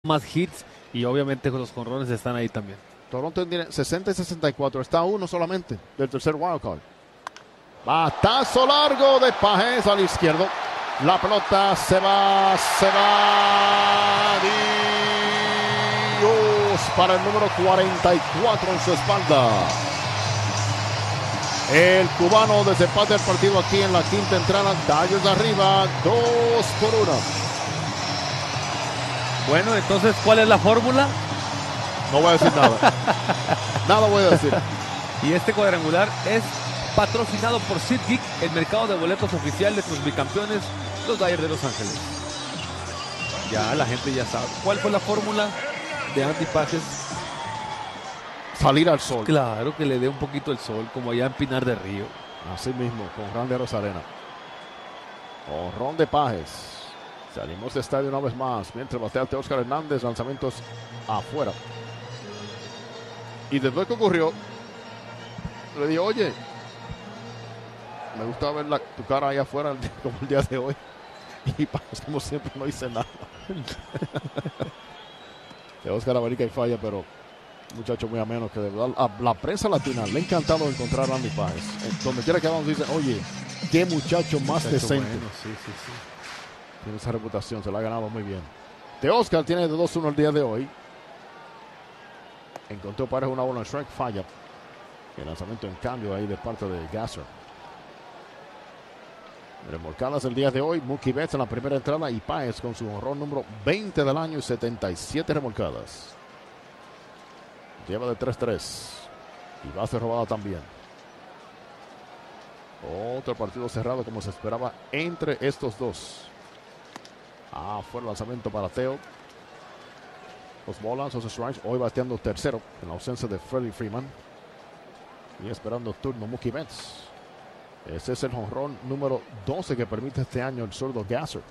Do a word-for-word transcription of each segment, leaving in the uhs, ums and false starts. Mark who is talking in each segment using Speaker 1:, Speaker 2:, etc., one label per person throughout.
Speaker 1: más hits y obviamente los jonrones están ahí también.
Speaker 2: Toronto tiene sesenta y sesenta y cuatro, está a uno solamente del tercer wildcard. Batazo largo de Páez al izquierdo. La pelota se va, se va. Dios para el número cuarenta y cuatro en su espalda. El cubano desempata el partido aquí en la quinta entrada. Dodgers arriba, dos por uno.
Speaker 1: Bueno, entonces, ¿cuál es la fórmula?
Speaker 2: No voy a decir nada. Nada voy a decir.
Speaker 1: Y este cuadrangular es patrocinado por SeatGeek, el mercado de boletos oficial de tus bicampeones, los Dodgers de Los Ángeles. Ya la gente ya sabe. ¿Cuál fue la fórmula de Andy Páez?
Speaker 2: Salir al sol.
Speaker 1: Claro, que le dé un poquito el sol, como allá en Pinar del Río.
Speaker 2: Así mismo, con Randy Arozarena. Honrón de Páez. Salimos de estadio una vez más. Mientras batea Teóscar Hernández, lanzamientos afuera. Y después que ocurrió, le digo, oye, me gusta ver la, tu cara ahí afuera como el día de hoy. Y Páez, como siempre, no dice nada. Teóscar abarica y falla, pero muchacho muy ameno, que de verdad a la prensa latina le ha encantado encontrar a Andy Páez. Donde quiera que vamos dicen, oye, qué muchacho más
Speaker 1: Muchacho
Speaker 2: decente.
Speaker 1: bueno, sí, sí, sí.
Speaker 2: Tiene esa reputación, se la ha ganado muy bien. Teóscar tiene de dos uno el día de hoy. Encontró para una bola en strike, falla. El lanzamiento en cambio ahí de parte de Gasser. Remolcadas el día de hoy, Mookie Betts en la primera entrada y Páez con su honrón número veinte del año y setenta y siete remolcadas. Lleva de tres tres. Y base robada también. Otro partido cerrado como se esperaba entre estos dos. Ah, fue el lanzamiento para Teo. Los bolas, los strikes. Hoy bateando tercero en la ausencia de Freddie Freeman. Y esperando turno Mookie Betts. Ese es el jonrón número doce que permite este año el zurdo Gasser.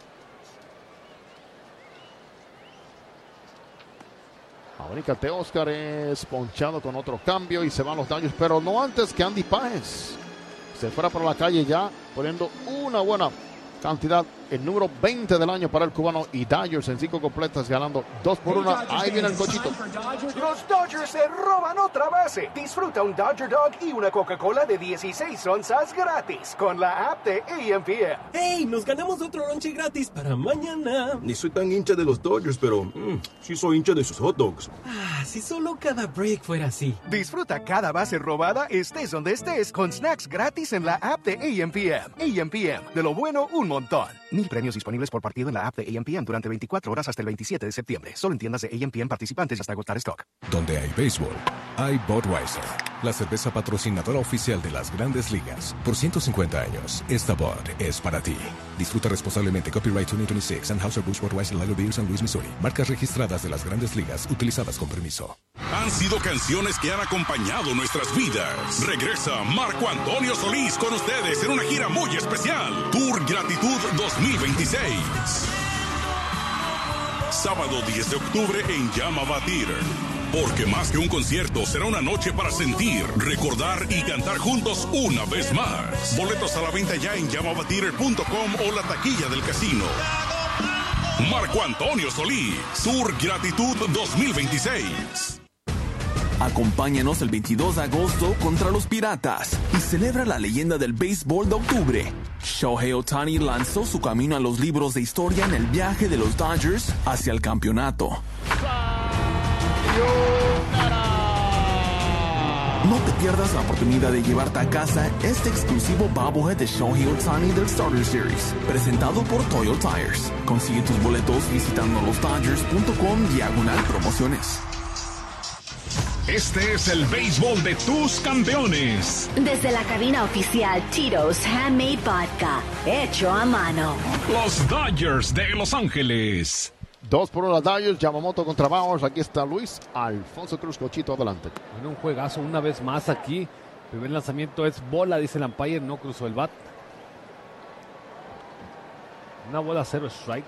Speaker 2: Ahorita Teóscar es ponchado con otro cambio y se van los Dodgers, pero no antes que Andy Páez se fuera por la calle ya, poniendo una buena cantidad, el número veinte del año para el cubano, y Dodgers en cinco completas ganando dos por una. Ahí viene el cochito.
Speaker 3: Los Dodgers se roban otra base. Disfruta un Dodger Dog y una Coca-Cola de dieciséis onzas gratis con la app de A M P M.
Speaker 4: ¡Hey! Nos ganamos otro lonche gratis para mañana.
Speaker 5: Ni soy tan hincha de los Dodgers, pero mm, sí soy hincha de sus hot dogs.
Speaker 4: Ah, si solo cada break fuera así.
Speaker 3: Disfruta cada base robada, estés donde estés, con snacks gratis en la app de A M P M. A M P M, de lo bueno, un montón. Mil premios disponibles por partido en la app de A M P M durante veinticuatro horas hasta el veintisiete de septiembre. Solo en tiendas de A M P M participantes hasta agotar stock.
Speaker 6: Donde hay béisbol, hay Budweiser, la cerveza patrocinadora oficial de las Grandes Ligas. Por ciento cincuenta años, esta Bud es para ti. Disfruta responsablemente. Copyright dos mil veintiséis. Anheuser-Busch Budweiser Lager Beer San Luis, Missouri. Marcas registradas de las Grandes Ligas, utilizadas con permiso.
Speaker 7: Han sido canciones que han acompañado nuestras vidas. Regresa Marco Antonio Solís con ustedes en una gira muy especial. Tour Gratitud dos mil veintiséis. Sábado diez de octubre en Llama Batir. Porque más que un concierto, será una noche para sentir, recordar y cantar juntos una vez más. Boletos a la venta ya en llama batir punto com o la taquilla del casino. Marco Antonio Solís, Tour Gratitud dos mil veintiséis.
Speaker 8: Acompáñanos el veintidós de agosto contra los Piratas y celebra la leyenda del béisbol de octubre. Shohei Ohtani lanzó su camino a los libros de historia en el viaje de los Dodgers hacia el campeonato. No te pierdas la oportunidad de llevarte a casa este exclusivo bobblehead de Shohei Ohtani del Starter Series, presentado por Toyo Tires. Consigue tus boletos visitando los dodgers punto com diagonal promociones.
Speaker 9: Este es el béisbol de tus campeones.
Speaker 10: Desde la cabina oficial Tito's Handmade Vodka, hecho a mano.
Speaker 9: Los Dodgers de Los Ángeles.
Speaker 2: Dos por una Dodgers, Yamamoto contra Bauers. Aquí está Luis Alfonso Cruz, cochito, adelante.
Speaker 1: Bueno, un juegazo una vez más aquí. El primer lanzamiento es bola, dice el umpire, no cruzó el bat. Una bola, cero strike.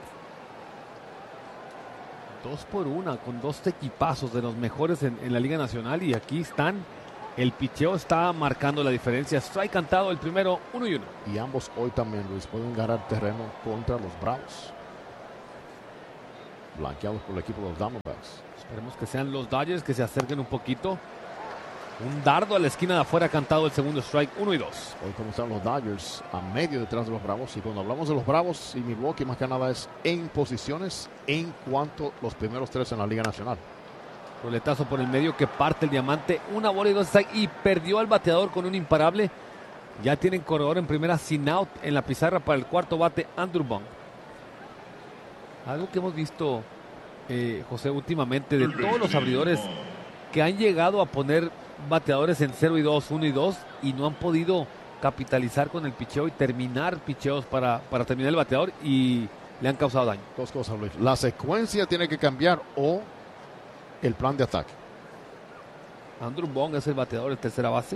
Speaker 1: Dos por una, con dos equipazos de los mejores en, en la Liga Nacional. Y aquí están. El picheo está marcando la diferencia. Strike cantado, el primero, uno y uno.
Speaker 2: Y ambos hoy también, Luis, pueden ganar terreno contra los Bravos. blanqueados por el equipo de los Diamondbacks.
Speaker 1: Esperemos que sean los Dodgers que se acerquen un poquito. Un dardo a la esquina de afuera, cantado el segundo strike, uno y dos.
Speaker 2: Hoy como están los Dodgers a medio detrás de los Bravos. Y cuando hablamos de los Bravos y Milwaukee, más que nada es en posiciones en cuanto los primeros tres en la Liga Nacional.
Speaker 1: Roletazo por el medio que parte el diamante. Una bola y dos strike. Y perdió al bateador con un imparable. Ya tienen corredor en primera sin out en la pizarra para el cuarto bate, Andrew Bond. Algo que hemos visto, eh, José, últimamente de todos los abridores que han llegado a poner bateadores en cero y dos, uno y dos y no han podido capitalizar con el picheo y terminar picheos para, para terminar el bateador y le han causado daño.
Speaker 2: Dos cosas, Luis. La secuencia tiene que cambiar o el plan de ataque.
Speaker 1: Andrew Bond es el bateador de tercera base.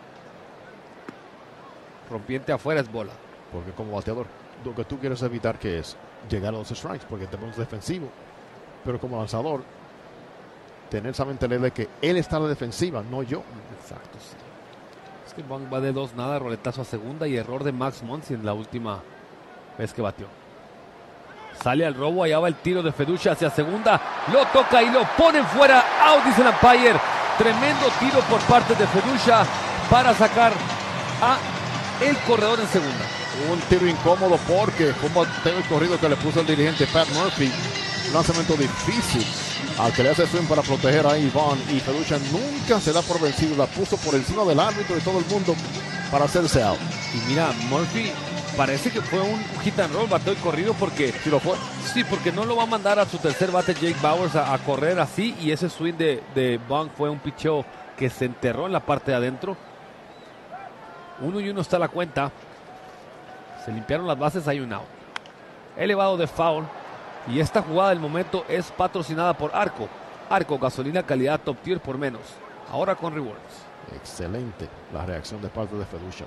Speaker 1: Rompiente afuera es bola.
Speaker 2: Porque como bateador, lo que tú quieres evitar que es llegar a los strikes porque te pones defensivo. Pero como lanzador, tener esa mentalidad de que él está en la defensiva, no yo.
Speaker 1: Exacto, sí. Es que Bond va de dos nada, roletazo a segunda y error de Max Muncy en la última vez que batió. Sale al robo, allá va el tiro de Feduccia hacia segunda, lo toca y lo ponen fuera, out dice el umpire. Tremendo tiro por parte de Feduccia para sacar a el corredor en segunda.
Speaker 2: Un tiro incómodo porque fue un bateo y corrido que le puso el dirigente Pat Murphy. Un lanzamiento difícil al que le hace swing para proteger a Iván, y Feduccia nunca se da por vencido, la puso por encima del árbitro y todo el mundo para hacerse out.
Speaker 1: Y mira, Murphy parece que fue un hit and roll, bateo y corrido, porque
Speaker 2: sí lo fue.
Speaker 1: Sí, porque no lo va a mandar a su tercer bate Jake Bauers a, a correr así, y ese swing de, de Bond fue un picheo que se enterró en la parte de adentro. Uno y uno está la cuenta. Se limpiaron las bases, hay un out. Elevado de foul. Y esta jugada del momento es patrocinada por Arco. Arco, gasolina calidad top tier por menos. Ahora con rewards.
Speaker 2: Excelente la reacción de parte de Feduccia.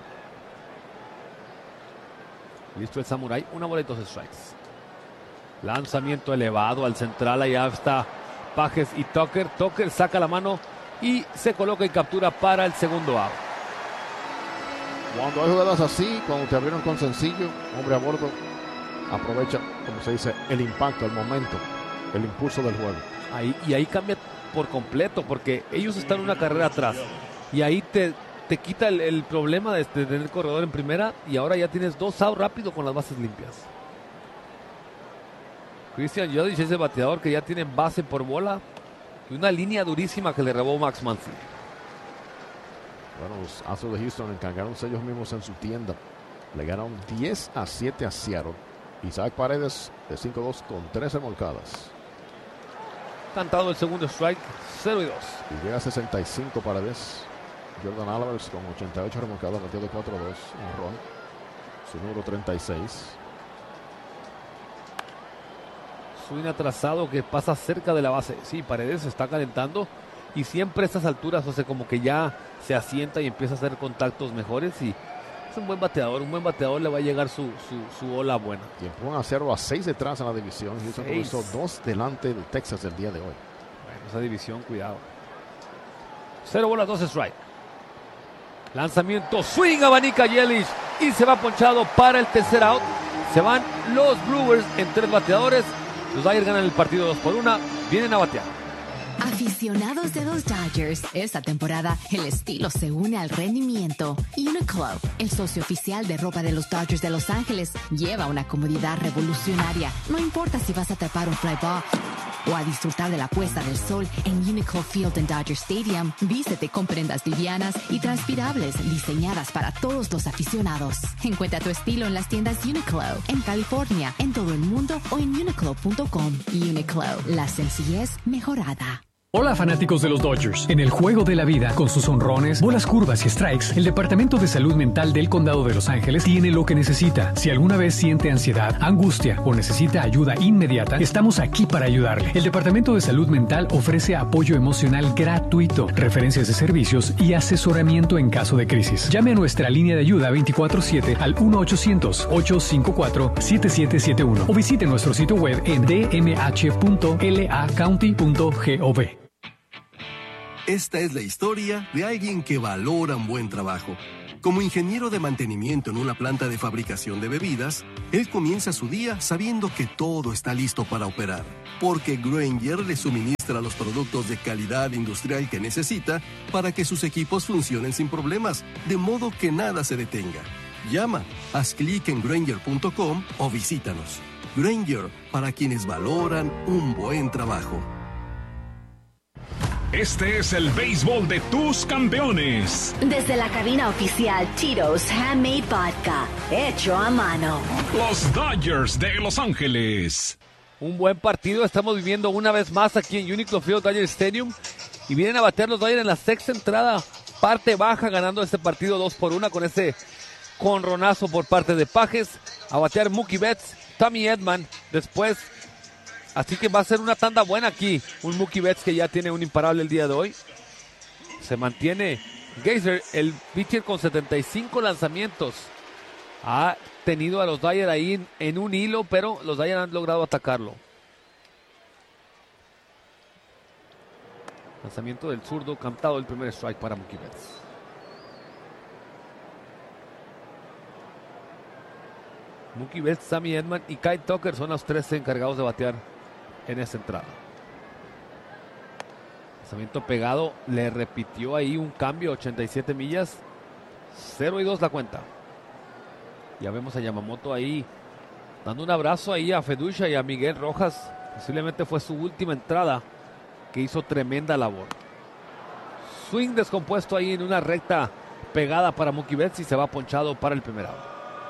Speaker 1: Listo el Samurai. Una bola y dos strikes. Lanzamiento elevado al central. Allá está Pages y Tucker. Tucker saca la mano y se coloca y captura para el segundo out.
Speaker 2: Cuando hay jugadas así, cuando te abrieron con sencillo, hombre a bordo, aprovecha, como se dice, el impacto, el momento, el impulso del juego.
Speaker 1: Ahí, y ahí cambia por completo, porque ellos están una carrera atrás. Y ahí te, te quita el, el problema de, de tener corredor en primera, y ahora ya tienes dos outs rápido con las bases limpias. Christian Yelich es el bateador que ya tiene base por bola y una línea durísima que le robó Max Muncy.
Speaker 2: Bueno, los Astros de Houston encargaronse ellos mismos en su tienda. Le ganaron diez a siete a Seattle. Isaac Paredes de cinco dos con tres remolcadas.
Speaker 1: Cantado el segundo strike, cero y dos.
Speaker 2: Y llega a sesenta y cinco Paredes. Jordan Álvarez con ochenta y ocho remolcadas, metió de cuatro a dos. Un run. Su número treinta y seis.
Speaker 1: Swing atrasado que pasa cerca de la base. Sí, Paredes se está calentando. Y siempre a estas alturas, o sea, como que ya se asienta y empieza a hacer contactos mejores. Y es un buen bateador. Un buen bateador le va a llegar su, su, su ola buena.
Speaker 2: Y empujan a cero a seis detrás en la división. Houston comenzó dos delante de Texas el día de hoy.
Speaker 1: Bueno, esa división, cuidado. Cero bolas, dos strike. Lanzamiento, swing, abanica Yelich. Y se va ponchado para el tercer out. Se van los Brewers en tres bateadores. Los Dodgers ganan el partido dos por una. Vienen a batear.
Speaker 11: Aficionados de los Dodgers, esta temporada el estilo se une al rendimiento. Uniqlo, el socio oficial de ropa de los Dodgers de Los Ángeles, lleva una comodidad revolucionaria. No importa si vas a atrapar un fly ball o a disfrutar de la puesta del sol en Uniqlo Field en Dodger Stadium, vístete con prendas livianas y transpirables diseñadas para todos los aficionados. Encuentra tu estilo en las tiendas Uniqlo, en California, en todo el mundo o en uniqlo punto com. Uniqlo, la sencillez mejorada.
Speaker 12: Hola fanáticos de los Dodgers. En el juego de la vida, con sus honrones, bolas curvas y strikes, el Departamento de Salud Mental del Condado de Los Ángeles tiene lo que necesita. Si alguna vez siente ansiedad, angustia o necesita ayuda inmediata, estamos aquí para ayudarle. El Departamento de Salud Mental ofrece apoyo emocional gratuito, referencias de servicios y asesoramiento en caso de crisis. Llame a nuestra línea de ayuda veinticuatro siete al uno ochocientos, ocho cinco cuatro, siete siete siete uno o visite nuestro sitio web en d m h punto l a county punto gov.
Speaker 13: Esta es la historia de alguien que valora un buen trabajo. Como ingeniero de mantenimiento en una planta de fabricación de bebidas, él comienza su día sabiendo que todo está listo para operar, porque Grainger le suministra los productos de calidad industrial que necesita para que sus equipos funcionen sin problemas, de modo que nada se detenga. Llama, haz clic en Grainger punto com o visítanos. Grainger, para quienes valoran un buen trabajo.
Speaker 9: Este es el béisbol de tus campeones.
Speaker 10: Desde la cabina oficial Tito's Handmade Vodka, hecho a mano.
Speaker 9: Los Dodgers de Los Ángeles.
Speaker 1: Un buen partido estamos viviendo una vez más aquí en Uniqlo Field Dodger Stadium. Y vienen a batear los Dodgers en la sexta entrada, parte baja, ganando este partido dos por uno con ese conronazo por parte de Pages. A batear Mookie Betts, Tommy Edman, después... Así que va a ser una tanda buena aquí. Un Mookie Betts que ya tiene un imparable el día de hoy. Se mantiene Geyser, el pitcher con setenta y cinco lanzamientos. Ha tenido a los Dodgers ahí en, en un hilo, pero los Dodgers han logrado atacarlo. Lanzamiento del zurdo, cantado el primer strike para Mookie Betts. Mookie Betts, Sammy Edman y Kyle Tucker son los tres encargados de batear en esa entrada. Lanzamiento pegado, le repitió ahí un cambio, ochenta y siete millas, cero y dos la cuenta. Ya vemos a Yamamoto ahí dando un abrazo ahí a Feducha y a Miguel Rojas. Posiblemente fue su última entrada, que hizo tremenda labor. Swing descompuesto ahí en una recta pegada para Mookie Betts y se va ponchado para el primer out.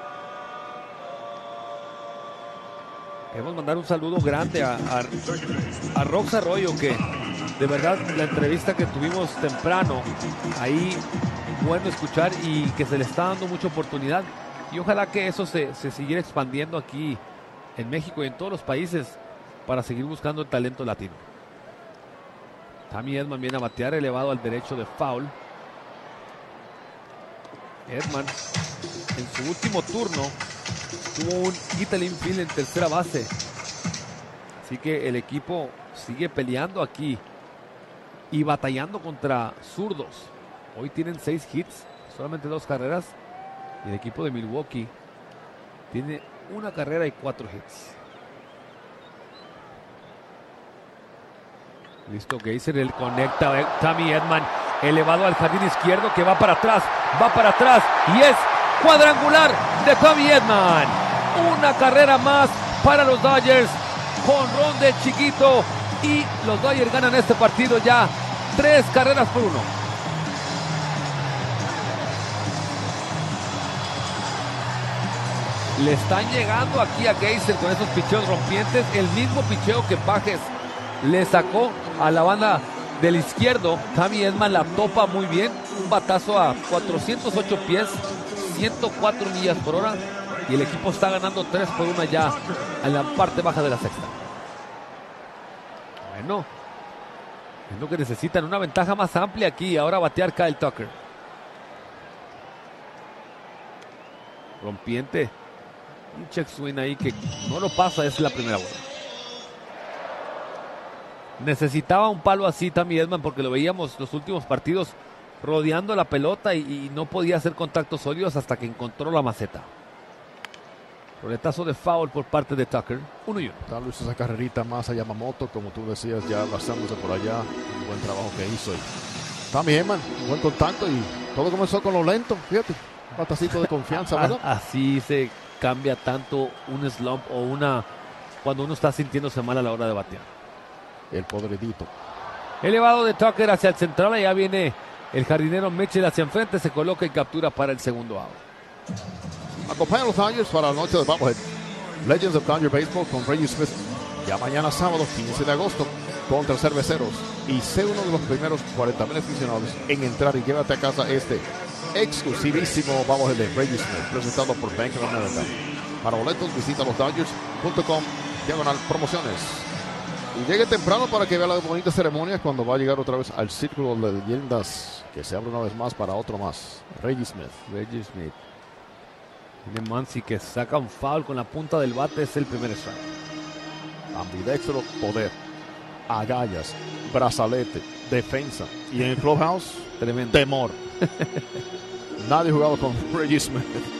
Speaker 1: Queremos mandar un saludo grande a, a, a Rox Arroyo, que de verdad la entrevista que tuvimos temprano, ahí bueno escuchar y que se le está dando mucha oportunidad. Y ojalá que eso se, se siguiera expandiendo aquí en México y en todos los países para seguir buscando el talento latino. Tommy Edman viene a batear, elevado al derecho de foul. Edman en su último turno tuvo un hit al infield en tercera base. Así que el equipo sigue peleando aquí y batallando contra zurdos. Hoy tienen seis hits, solamente dos carreras. Y el equipo de Milwaukee tiene una carrera y cuatro hits. Listo, Geyser, él conecta a Tommy Edman, elevado al jardín izquierdo, que va para atrás, va para atrás y es cuadrangular de Tommy Edman. Una carrera más para los Dodgers, jonrón de Chiquito, y los Dodgers ganan este partido ya tres carreras por uno. Le están llegando aquí a Geyser con esos picheos rompientes, el mismo picheo que Pages le sacó a la banda del izquierdo. Tommy Edman la topa muy bien, un batazo a cuatrocientos ocho pies, ciento cuatro millas por hora, y el equipo está ganando tres por uno ya en la parte baja de la sexta. Bueno, es lo que necesitan, una ventaja más amplia aquí. Ahora batear Kyle Tucker. Rompiente, un check swing ahí que no lo pasa, es la primera bola. Necesitaba un palo así Tommy Edman, porque lo veíamos los últimos partidos rodeando la pelota y, y no podía hacer contactos sólidos hasta que encontró la maceta. Roletazo de foul por parte de Tucker, uno y uno.
Speaker 2: Tal vez esa carrerita más a Yamamoto, como tú decías, ya basándose por allá, un buen trabajo que hizo. Y Tommy Edman, un buen contacto, y todo comenzó con lo lento, fíjate, un batacito de confianza, ¿verdad?
Speaker 1: Así se cambia tanto un slump o una, cuando uno está sintiéndose mal a la hora de batear.
Speaker 2: El podredito.
Speaker 1: Elevado de Tucker hacia el central, allá viene el jardinero Mitchell hacia enfrente, se coloca y captura para el segundo out.
Speaker 2: Acompaña a los Dodgers para la noche de Bobblehead Legends of Dodger Baseball con Reggie Smith. Ya mañana sábado quince de agosto contra Cerveceros. Y sé uno de los primeros cuarenta mil aficionados en entrar y llévate a casa este exclusivísimo Bobblehead de Reggie Smith, presentado por Bank of America. Para boletos visita los Dodgers punto com diagonal promociones. Y llegue temprano para que vea la bonita ceremonia cuando va a llegar otra vez al Círculo de Leyendas, que se abre una vez más para otro más. Reggie Smith.
Speaker 1: Reggie Smith. Tiene Muncy que saca un foul con la punta del bate, es el primer strike.
Speaker 2: Ambidextro, poder, agallas, brazalete, defensa. Y en el clubhouse,
Speaker 1: tremendo
Speaker 2: temor. Nadie jugaba con Reggie Smith.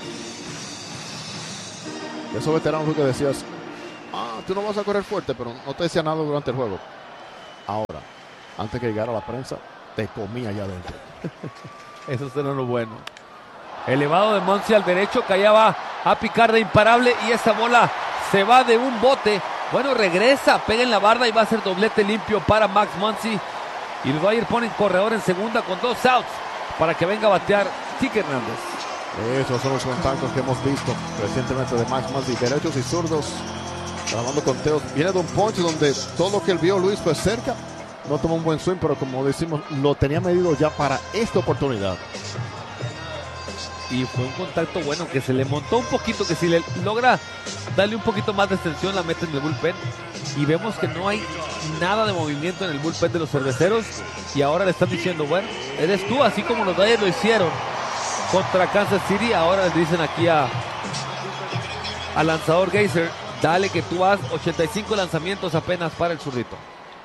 Speaker 2: Esos veteranos que decías, ah, tú no vas a correr fuerte, pero no te decía nada durante el juego. Ahora, antes que llegara la prensa, te comía allá adentro.
Speaker 1: Eso será lo bueno. Elevado de Muncy al derecho, que allá va a picar de imparable y esa bola se va de un bote. Bueno, regresa, pega en la barda y va a ser doblete limpio para Max Muncy. Y los Dodgers ponen corredor en segunda con dos outs para que venga a batear Kike Hernández.
Speaker 2: Esos son los contactos que hemos visto recientemente de Max Muncy, derechos y zurdos, trabajando con Teos. Viene de un ponche donde todo lo que él vio, Luis, fue cerca. No tomó un buen swing, pero como decimos, lo tenía medido ya para esta oportunidad.
Speaker 1: Y fue un contacto bueno, que se le montó un poquito, que si le logra darle un poquito más de extensión, la mete en el bullpen. Y vemos que no hay nada de movimiento en el bullpen de los cerveceros. Y ahora le están diciendo, bueno, eres tú, así como los Dodgers lo hicieron contra Kansas City. Ahora le dicen aquí a al lanzador Geyser, dale que tú has ochenta y cinco lanzamientos apenas para el zurrito.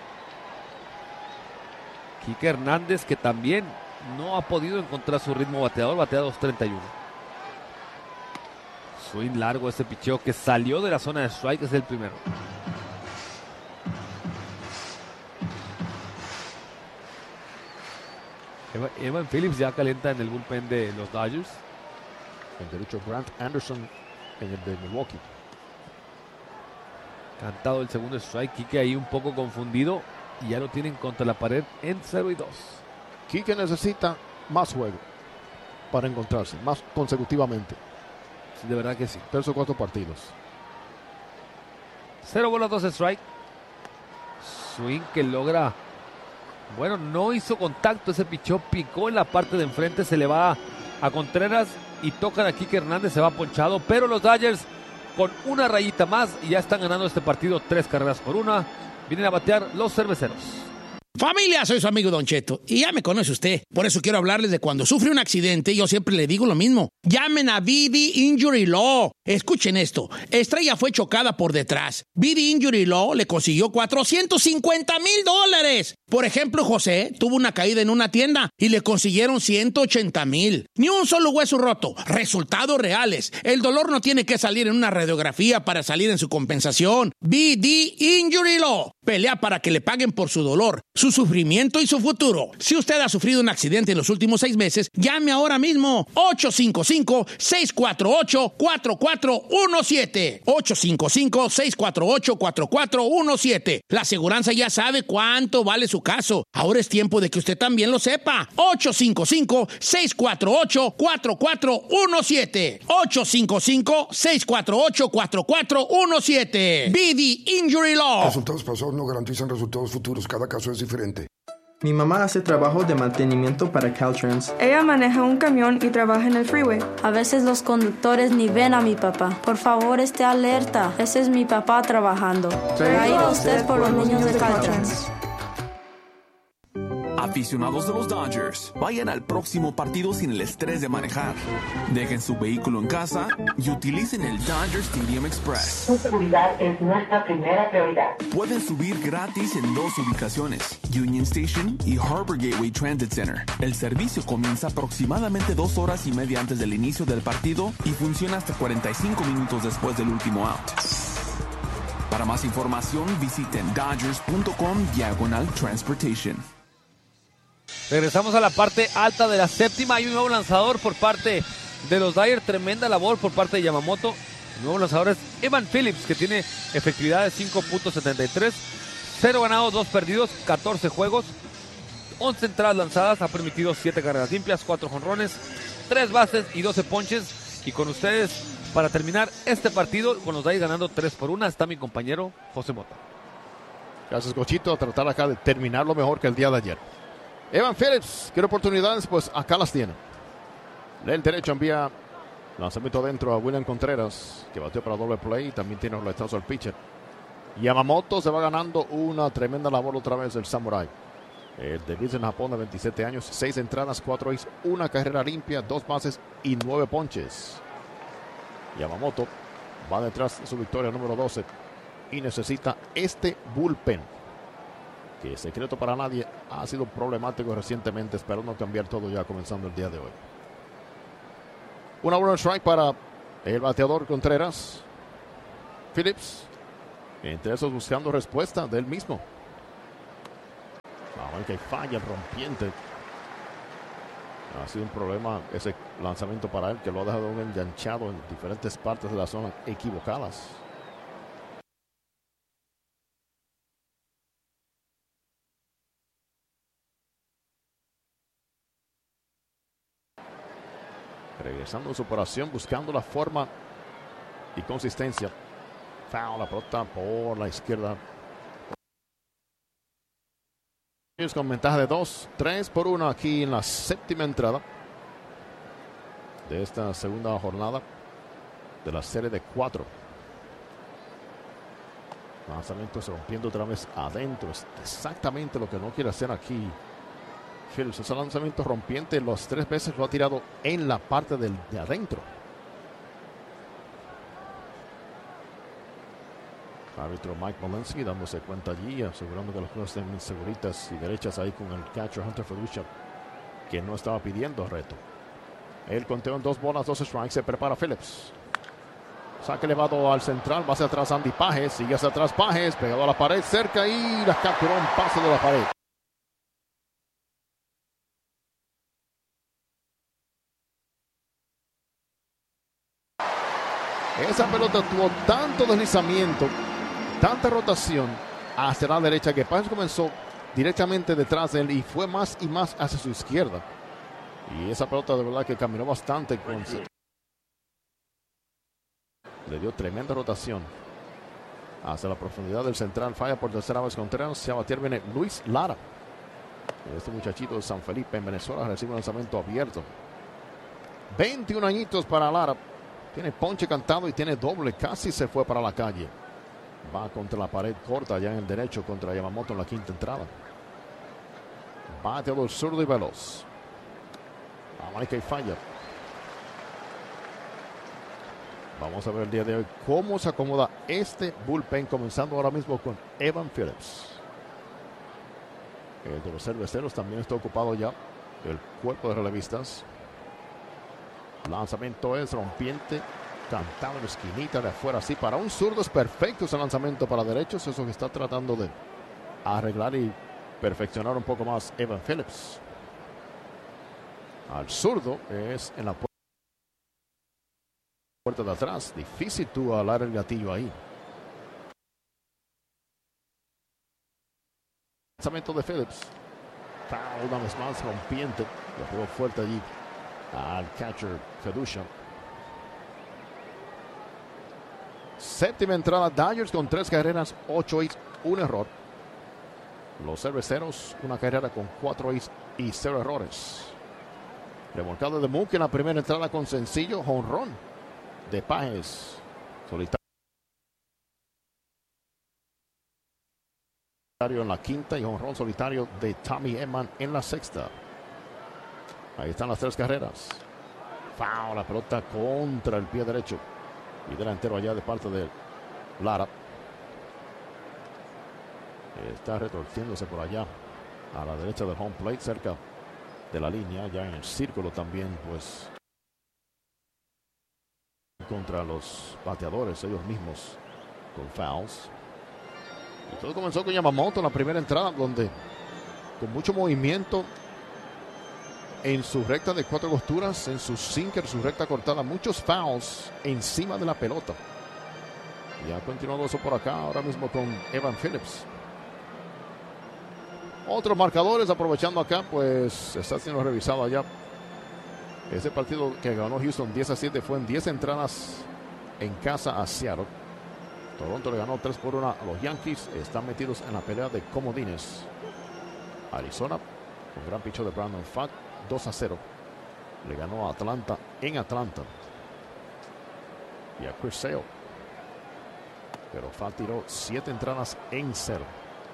Speaker 1: Kike Hernández, que también no ha podido encontrar su ritmo bateador, batea dos treinta y uno. Swing largo ese picheo que salió de la zona de strike, es el primero. Evan Phillips ya calienta en el bullpen de los Dodgers.
Speaker 2: El derecho Grant Anderson en el de Milwaukee.
Speaker 1: Cantado el segundo strike, Kike ahí un poco confundido y ya lo tienen contra la pared en cero y dos.
Speaker 2: Kike necesita más juego para encontrarse, más consecutivamente.
Speaker 1: Sí, de verdad que sí.
Speaker 2: Tres o cuatro partidos.
Speaker 1: Cero bolas, dos strike. Swing que logra. Bueno, no hizo contacto. Ese pichó picó en la parte de enfrente. Se le va a Contreras y tocan a Kike Hernández. Se va ponchado. Pero los Dodgers con una rayita más y ya están ganando este partido. Tres carreras por una. Vienen a batear los cerveceros.
Speaker 14: Familia, soy su amigo Don Cheto y ya me conoce usted. Por eso quiero hablarles de cuando sufre un accidente. Yo siempre le digo lo mismo. Llamen a B D Injury Law. Escuchen esto. Estrella fue chocada por detrás. B D Injury Law le consiguió cuatrocientos cincuenta mil dólares. Por ejemplo, José tuvo una caída en una tienda y le consiguieron ciento ochenta mil. Ni un solo hueso roto. Resultados reales. El dolor no tiene que salir en una radiografía para salir en su compensación. B D Injury Law. Pelea para que le paguen por su dolor, su sufrimiento y su futuro. Si usted ha sufrido un accidente en los últimos seis meses, llame ahora mismo. ocho cinco cinco, seis cuatro ocho, cuatro cuatro uno siete. ocho cinco cinco, seis cuatro ocho, cuatro cuatro uno siete. La aseguranza ya sabe cuánto vale su caso. Ahora es tiempo de que usted también lo sepa. ocho cinco cinco, seis cuatro ocho, cuatro cuatro uno siete. ocho cinco cinco, seis cuatro ocho, cuatro cuatro uno siete. B D Injury Law.
Speaker 15: Resultados pasados no garantizan resultados futuros. Cada caso es diferente.
Speaker 16: Mi mamá hace trabajo de mantenimiento para Caltrans.
Speaker 17: Ella maneja un camión y trabaja en el freeway.
Speaker 18: A veces los conductores ni ven a mi papá. Por favor, esté alerta. Ese es mi papá trabajando. Traído a usted por los niños de Caltrans.
Speaker 8: Aficionados de los Dodgers, vayan al próximo partido sin el estrés de manejar. Dejen su vehículo en casa y utilicen el Dodger Stadium Express.
Speaker 19: Su seguridad es nuestra primera prioridad.
Speaker 8: Pueden subir gratis en dos ubicaciones, Union Station y Harbor Gateway Transit Center. El servicio comienza aproximadamente dos horas y media antes del inicio del partido y funciona hasta cuarenta y cinco minutos después del último out. Para más información, visiten dodgers punto com diagonal transportation.
Speaker 1: Regresamos a la parte alta de la séptima. Hay un nuevo lanzador por parte de los Dodgers. Tremenda labor por parte de Yamamoto. El nuevo lanzador es Evan Phillips, que tiene efectividad de cinco punto setenta y tres. cero ganados, dos perdidos, catorce juegos, once entradas lanzadas. Ha permitido siete carreras limpias, cuatro jonrones, tres bases y doce ponches. Y con ustedes, para terminar este partido, con los Dodgers ganando tres por una, está mi compañero José Mota.
Speaker 2: Gracias, Cochito, a tratar acá de terminarlo mejor que el día de ayer. Evan Phillips, quiere oportunidades, pues acá las tiene. El derecho envía lanzamiento adentro a William Contreras, que batió para doble play y también tiene roletazo al pitcher. Yamamoto se va ganando una tremenda labor otra vez el Samurai. El debut en Japón de veintisiete años, seis entradas, cuatro hits, una carrera limpia, dos bases y nueve ponches. Yamamoto va detrás de su victoria número doce y necesita este bullpen, que secreto para nadie ha sido problemático recientemente, esperando cambiar todo ya comenzando el día de hoy. Una buena strike para el bateador Contreras. Phillips, entre esos buscando respuesta del mismo. Vamos, que falla el rompiente. Ha sido un problema ese lanzamiento para él, que lo ha dejado enganchado en diferentes partes de la zona equivocadas. Regresando a su operación, buscando la forma y consistencia. Foul, la pelota por la izquierda. Con ventaja de dos, tres por uno aquí en la séptima entrada de esta segunda jornada de la serie de cuatro. Lanzamientos rompiendo otra vez adentro. Es exactamente lo que no quiere hacer aquí Phillips. Ese lanzamiento rompiente las tres veces lo ha tirado en la parte del, de adentro. Árbitro Mike Malinsky dándose cuenta allí, asegurando que las cosas estén seguritas y derechas ahí con el catcher Hunter Feduccia, que no estaba pidiendo reto. El conteo en dos bolas, dos strikes. Se prepara Phillips. Saque elevado al central, va hacia atrás Andy Pages, sigue hacia atrás Pages, pegado a la pared, cerca y la capturó un paso de la pared. Esa pelota tuvo tanto deslizamiento, tanta rotación hacia la derecha, que Pages comenzó directamente detrás de él y fue más y más hacia su izquierda. Y esa pelota de verdad que caminó bastante. Con... Le dio tremenda rotación hacia la profundidad del central. Falla por tercera vez Contreras. Se batir viene Luis Lara. Este muchachito de San Felipe en Venezuela recibe un lanzamiento abierto. veintiún añitos para Lara. Tiene ponche cantado y tiene doble. Casi se fue para la calle. Va contra la pared corta allá en el derecho contra Yamamoto en la quinta entrada. Bateador zurdo y veloz. América y falla. Vamos a ver el día de hoy cómo se acomoda este bullpen, comenzando ahora mismo con Evan Phillips. El de los cerveceros también está ocupado ya el cuerpo de relevistas. Lanzamiento es rompiente, cantado en la esquinita de afuera. Así para un zurdo es perfecto ese lanzamiento para derechos. Eso que está tratando de arreglar y perfeccionar un poco más Evan Phillips. Al zurdo es en la puerta de atrás. Difícil tú alar el gatillo ahí. Lanzamiento de Phillips. Foul una vez más, rompiente. Le pegó fuerte allí al catcher Feduccia. Séptima entrada, Dodgers con tres carreras, ocho hits, un error. Los cerveceros, una carrera con cuatro hits y cero errores. Remolcado de Mookie en la primera entrada con sencillo, jonrón de Pages. Solitario en la quinta y jonrón solitario de Tommy Edman en la sexta. Ahí están las tres carreras. Foul, la pelota contra el pie derecho. Y delantero allá de parte de Lara. Está retorciéndose por allá a la derecha del home plate, cerca de la línea, ya en el círculo también, pues contra los bateadores ellos mismos con fouls. Y todo comenzó con Yamamoto en la primera entrada, donde con mucho movimiento en su recta de cuatro costuras, en su sinker, su recta cortada, muchos fouls encima de la pelota. Y ha continuado eso por acá ahora mismo con Evan Phillips. Otros marcadores aprovechando acá, pues está siendo revisado allá. Ese partido que ganó Houston diez a siete fue en diez entradas en casa a Seattle. Toronto le ganó tres por uno a los Yankees. Están metidos en la pelea de comodines. Arizona, con gran picho de Brandon Pfaadt, dos a cero. Le ganó a Atlanta en Atlanta. Y a Chris Sale. Pero Pfaadt tiró siete entradas en cero.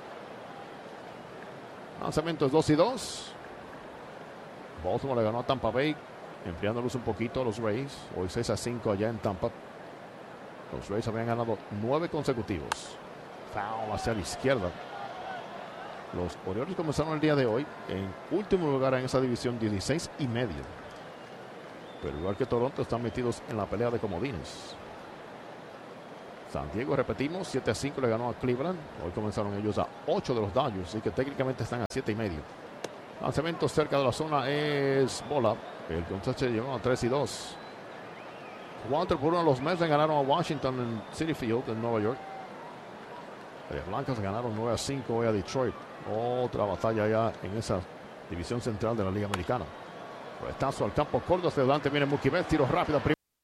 Speaker 2: Lanzamientos dos y dos. Baltimore le ganó a Tampa Bay, enfriándolos un poquito a los Rays. Hoy seis a cinco allá en Tampa. Los Rays habían ganado nueve consecutivos. Foul hacia la izquierda. Los Orioles comenzaron el día de hoy en último lugar en esa división, dieciséis y medio. Pero igual que Toronto, están metidos en la pelea de comodines. San Diego, repetimos, siete a cinco le ganó a Cleveland. Hoy comenzaron ellos a ocho de los Dodgers, así que técnicamente están a siete y medio. Lanzamiento cerca de la zona es bola. El muchacho llegó a tres y dos. cuatro por uno los Mets le ganaron a Washington en Citi Field en Nueva York. Las Blancas ganaron nueve a cinco hoy a Detroit. Otra batalla ya en esa división central de la Liga Americana. Retazo al campo corto, hacia adelante viene Mookie Betts, tiro rápido.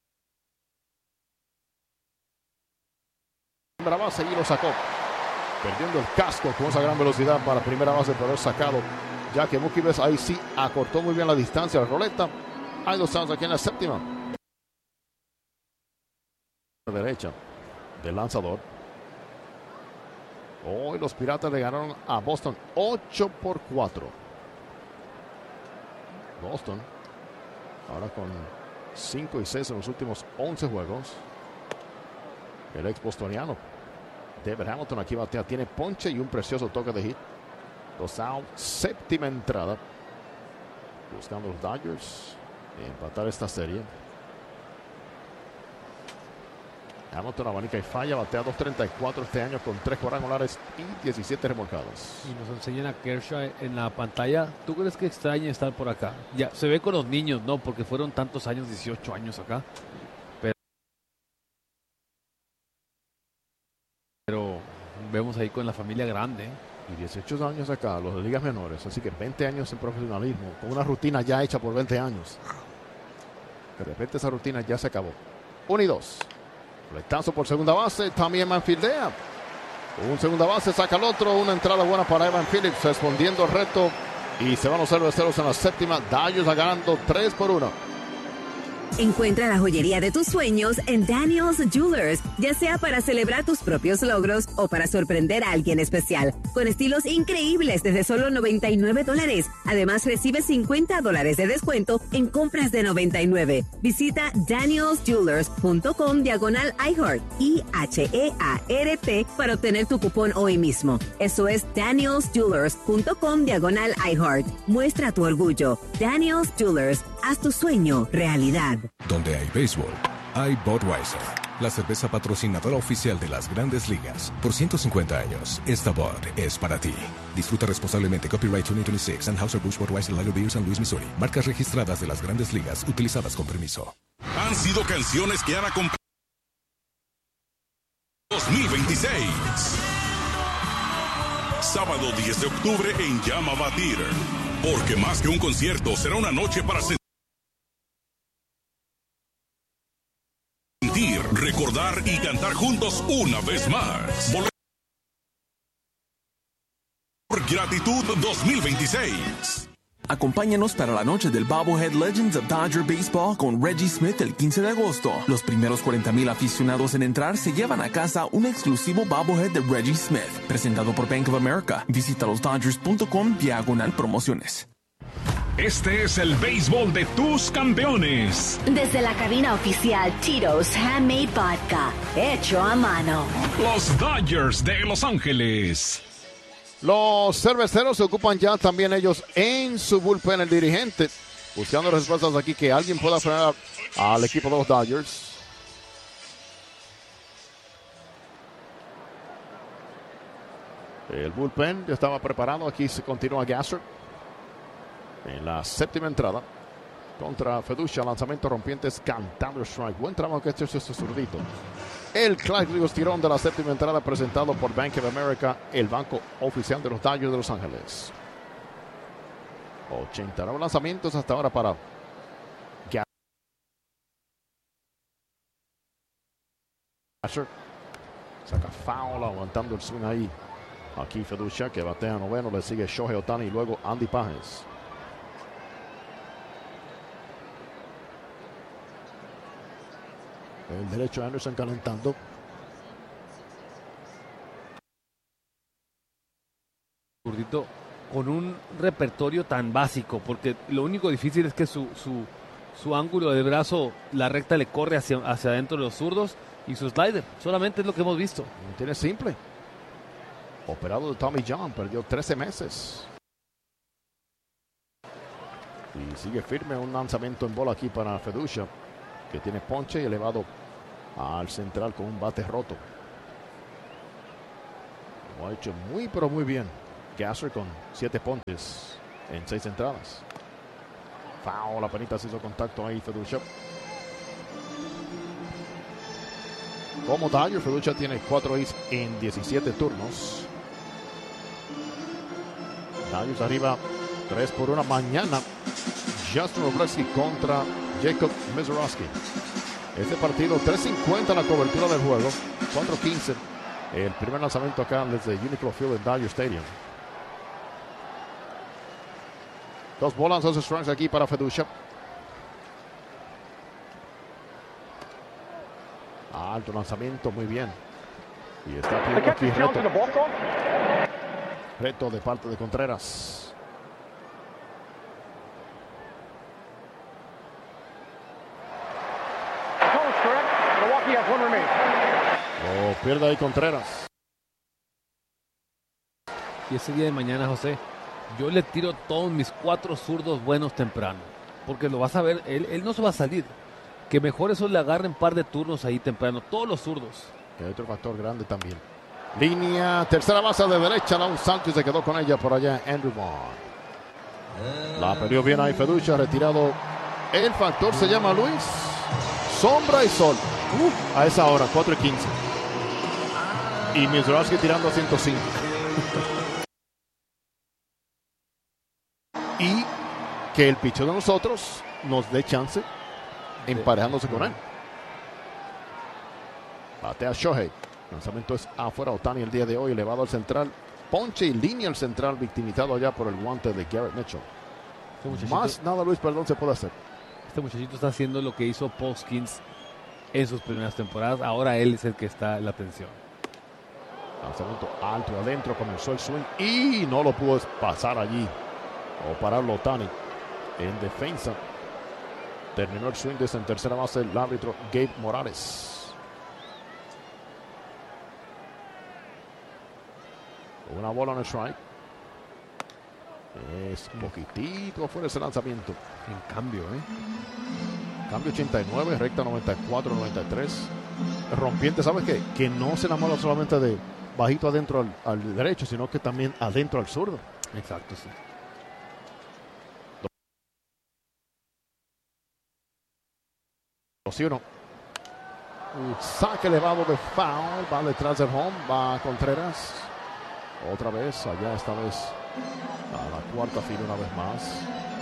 Speaker 2: Primera base y lo sacó. Perdiendo el casco con esa gran velocidad para primera base por haber sacado. Ya que Mookie Betts ahí sí acortó muy bien la distancia. La roleta. Hay dos outs aquí en la séptima. Derecha del lanzador. Hoy los Piratas le ganaron a Boston ocho por cuatro. Boston ahora con cinco y seis en los últimos once juegos. El ex bostoniano David Hamilton aquí batea, tiene ponche y un precioso toque de hit. Dos out, séptima entrada. Buscando los Dodgers empatar esta serie. Hamilton abanica y falla, batea dos treinta y cuatro este año con tres cuadrangulares y diecisiete remolcadas.
Speaker 1: Y nos enseñan a Kershaw en la pantalla. ¿Tú crees que extraña estar por acá? Ya se ve con los niños, ¿no? Porque fueron tantos años, dieciocho años acá. Pero, pero vemos ahí con la familia grande.
Speaker 2: Y dieciocho años acá, los de ligas menores. Así que veinte años en profesionalismo, con una rutina ya hecha por veinte años. De repente esa rutina ya se acabó. Uno y dos. Fletazo por segunda base, Tommy Edman fildea. Un segunda base, saca el otro. Una entrada buena para Evan Phillips, respondiendo al reto. Y se van los cerveceros en la séptima. Dodgers ganando tres por uno.
Speaker 20: Encuentra la joyería de tus sueños en Daniel's Jewelers, ya sea para celebrar tus propios logros o para sorprender a alguien especial, con estilos increíbles desde solo noventa y nueve dólares. Además, recibe cincuenta dólares de descuento en compras de noventa y nueve. Visita daniels jewelers punto com diagonal iHeart, I H E A R T, para obtener tu cupón hoy mismo. Eso es daniels jewelers punto com diagonal iHeart. Muestra tu orgullo. Daniel's Jewelers, haz tu sueño realidad.
Speaker 6: Donde hay béisbol, hay Budweiser, la cerveza patrocinadora oficial de las Grandes Ligas. Por ciento cincuenta años, esta Bud es para ti. Disfruta responsablemente. Copyright dos mil veintiséis. Anheuser-Busch Budweiser Lager Beer, San Luis, Missouri. Marcas registradas de las Grandes Ligas, utilizadas con permiso.
Speaker 7: Han sido canciones que han acompañado dos mil veintiséis. Sábado diez de octubre en Llama Theater. Porque más que un concierto, será una noche para sentir, recordar y cantar juntos una vez más. Boletos por Gratitud dos mil veintiséis.
Speaker 8: Acompáñanos para la noche del Bobblehead Legends of Dodger Baseball con Reggie Smith el quince de agosto. Los primeros cuarenta mil aficionados en entrar se llevan a casa un exclusivo Bobblehead de Reggie Smith, presentado por Bank of America. Visita los dodgers punto com diagonal promociones.
Speaker 9: Este es el béisbol de tus campeones.
Speaker 10: Desde la cabina oficial Tito's Handmade Vodka, hecho a mano.
Speaker 9: Los Dodgers de Los Ángeles.
Speaker 2: Los cerveceros se ocupan ya también ellos en su bullpen, el dirigente, buscando respuestas aquí que alguien pueda frenar al equipo de los Dodgers. El bullpen ya estaba preparado. Aquí se continúa Gasser en la séptima entrada contra Feducia. Lanzamiento rompientes, cantando strike. Buen trabajo que ha hecho este zurdito. El Clyde Lewis tirón de la séptima entrada, presentado por Bank of America, el banco oficial de los Dodgers de Los Ángeles. ochenta y nueve lanzamientos hasta ahora para Gasser. Saca foul, aguantando el swing ahí. Aquí Feducia, que batea noveno, le sigue Shohei Ohtani y luego Andy Páez. El derecho Anderson calentando.
Speaker 1: Zurdito con un repertorio tan básico, porque lo único difícil es que su, su, su ángulo de brazo, la recta le corre hacia, hacia adentro de los zurdos, y su slider, solamente es lo que hemos visto.
Speaker 2: No tiene simple. Operado de Tommy John, perdió trece meses. Y sigue firme un lanzamiento en bola aquí para Feducia, que tiene ponche y elevado al central con un bate roto. Lo ha hecho muy pero muy bien Gasser con siete ponches en seis entradas. Foul, la penita se hizo contacto ahí Feducia. Como Dodger, Feducia tiene cuatro hits en diecisiete turnos. Dodgers arriba tres por una mañana. Justin Robleski contra Jacob Misiorowski. Este partido tres cincuenta la cobertura del juego, cuatro quince el primer lanzamiento acá desde Uniclo Field en Dodger Stadium. Dos bolas, dos strikes aquí para Feducia. Alto lanzamiento, muy bien. Y está pidiendo aquí reto. Reto de parte de Contreras. Lo pierde ahí Contreras.
Speaker 1: Y ese día de mañana, José, yo le tiro todos mis cuatro zurdos buenos temprano. Porque lo vas a ver, él, él no se va a salir. Que mejor eso le agarren un par de turnos ahí temprano. Todos los zurdos.
Speaker 2: Hay otro factor grande también. Línea, tercera base de derecha. Lau Sánchez se quedó con ella por allá. Andrew Vaughn. La perdió bien ahí Feducia, retirado. El factor se llama Luis. Sombra y sol. Uh, a esa hora, cuatro y quince. Y Misiorowski tirando a ciento cinco. Y que el picheo de nosotros nos dé chance emparejándose con él. Batea Shohei. Lanzamiento es afuera. Ohtani el día de hoy elevado al central. Ponche y línea al central victimizado allá por el guante de Garrett Mitchell. Este Más nada, Luis, perdón, se puede hacer.
Speaker 1: Este muchachito está haciendo lo que hizo Poskins en sus primeras temporadas. Ahora él es el que está en la atención.
Speaker 2: Lanzamiento alto y adentro, comenzó el swing y no lo pudo pasar allí o pararlo Ohtani en defensa. Terminó el swing desde en tercera base el árbitro Gabe Morales. Una bola en el strike. Es un poquitito afuera ese lanzamiento.
Speaker 1: En cambio, ¿eh?
Speaker 2: Cambio ochenta y nueve, recta noventa y cuatro, noventa y tres. Rompiente, ¿sabes qué? Que no se enamora solamente de bajito adentro al, al derecho, sino que también adentro al zurdo.
Speaker 1: Exacto, sí.
Speaker 2: dos y uno. Saque elevado de foul. Va detrás del home. Va Contreras. Otra vez. Allá esta vez a la cuarta fila una vez más.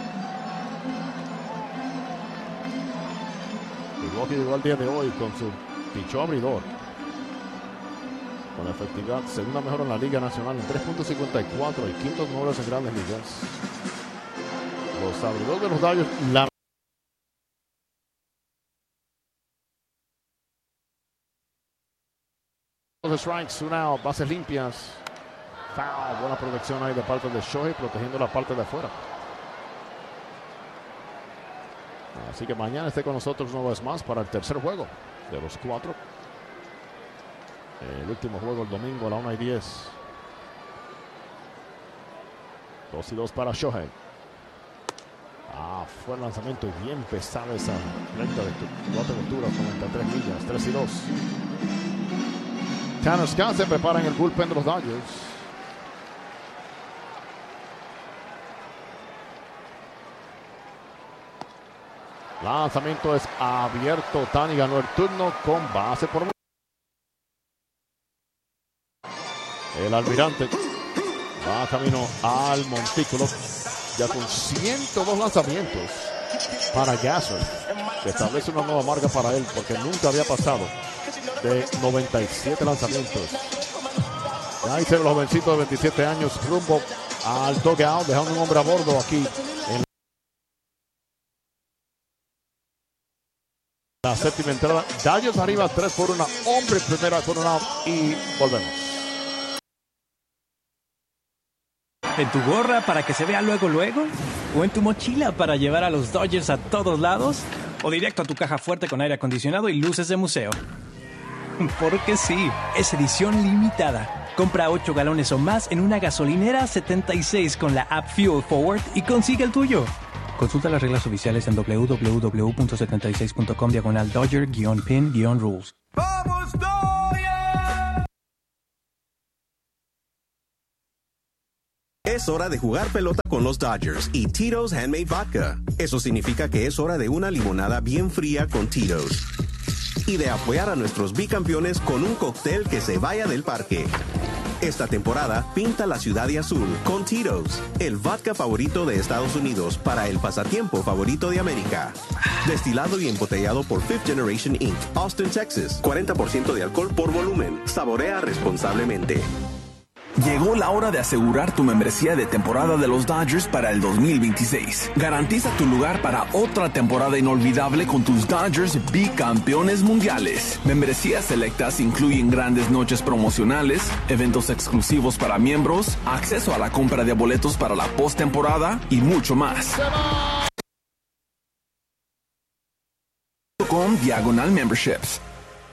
Speaker 2: Milwaukee llegó al día de hoy con su pichó abridor. Con efectividad segunda mejor en la Liga Nacional en tres punto cincuenta y cuatro y quintos mejores en Grandes Ligas. Los abridores de los Dodgers la Los strikes, una out, bases limpias. Foul, buena protección ahí de parte de Shohei, protegiendo la parte de afuera. Así que mañana esté con nosotros una vez más para el tercer juego de los cuatro. El último juego el domingo a la una y diez. dos y dos para Shohei. Ah, fue el lanzamiento y bien pesada esa recta de cuatro alturas, noventa y tres millas, tres y dos. Tanner Scott se prepara en el bullpen de los Dodgers. Lanzamiento es abierto. Ohtani ganó el turno con base por el Almirante. Va camino al montículo. Ya con ciento dos lanzamientos para Gasser, que establece una nueva marca para él porque nunca había pasado de noventa y siete lanzamientos. Ahí se ven los jovencitos de veintisiete años rumbo al dugout, dejando un hombre a bordo aquí en la séptima entrada. Dodgers arriba tres por una, hombre primera con un out y volvemos.
Speaker 21: ¿En tu gorra para que se vea luego luego? ¿O en tu mochila para llevar a los Dodgers a todos lados? ¿O directo a tu caja fuerte con aire acondicionado y luces de museo? Porque sí, es edición limitada. Compra ocho galones o más en una gasolinera setenta y seis con la app Fuel Forward y consigue el tuyo. Consulta las reglas oficiales en doble u doble u doble u punto setenta y seis punto com diagonal Dodger-Pin-Rules.
Speaker 5: ¡Vamos, Dodgers!
Speaker 22: Es hora de jugar pelota con los Dodgers y Tito's Handmade Vodka. Eso significa que es hora de una limonada bien fría con Tito's. Y de apoyar a nuestros bicampeones con un cóctel que se vaya del parque. Esta temporada, pinta la ciudad de azul con Tito's, el vodka favorito de Estados Unidos para el pasatiempo favorito de América. Destilado y embotellado por Fifth Generation incorporated, Austin, Texas. cuarenta por ciento de alcohol por volumen. Saborea responsablemente.
Speaker 8: Llegó la hora de asegurar tu membresía de temporada de los Dodgers para el dos mil veintiséis. Garantiza tu lugar para otra temporada inolvidable con tus Dodgers bicampeones mundiales. Membresías selectas incluyen grandes noches promocionales, eventos exclusivos para miembros, acceso a la compra de boletos para la postemporada y mucho más. Con Diagonal Memberships.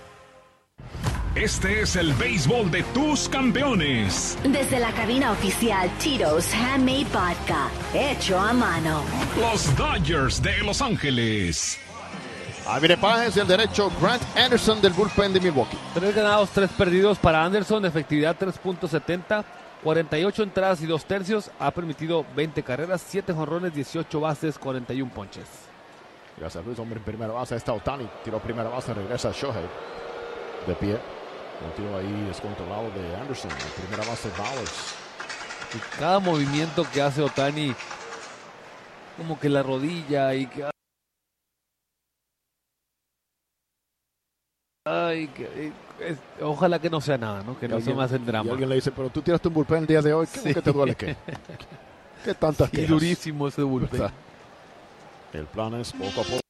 Speaker 9: Este es el béisbol de tus campeones.
Speaker 10: Desde la cabina oficial Tito's Handmade Vodka, hecho a mano.
Speaker 9: Los Dodgers de Los Ángeles.
Speaker 2: Ahí viene Páez, el derecho Grant Anderson del bullpen de Milwaukee.
Speaker 1: Tres ganados, tres perdidos para Anderson, efectividad tres punto setenta, cuarenta y ocho entradas y dos tercios. Ha permitido veinte carreras, siete jonrones, dieciocho bases, cuarenta y uno ponches.
Speaker 2: Gracias Luis, hombre en primera base. Está Ohtani, tiró primera base, regresa Shohei. De pie. Un tiro ahí descontrolado de Anderson. En primera base Bowers.
Speaker 1: Y cada movimiento que hace Ohtani, como que la rodilla y que... Ay, que, es, ojalá que no sea nada, ¿no? Que no se me hacen drama.
Speaker 2: Y alguien le dice, pero tú tiraste un bullpen el día de hoy, ¿cómo sí. que te duele qué? ¿Qué tantas quejas?
Speaker 1: Y durísimo ese bullpen.
Speaker 2: El plan es poco a poco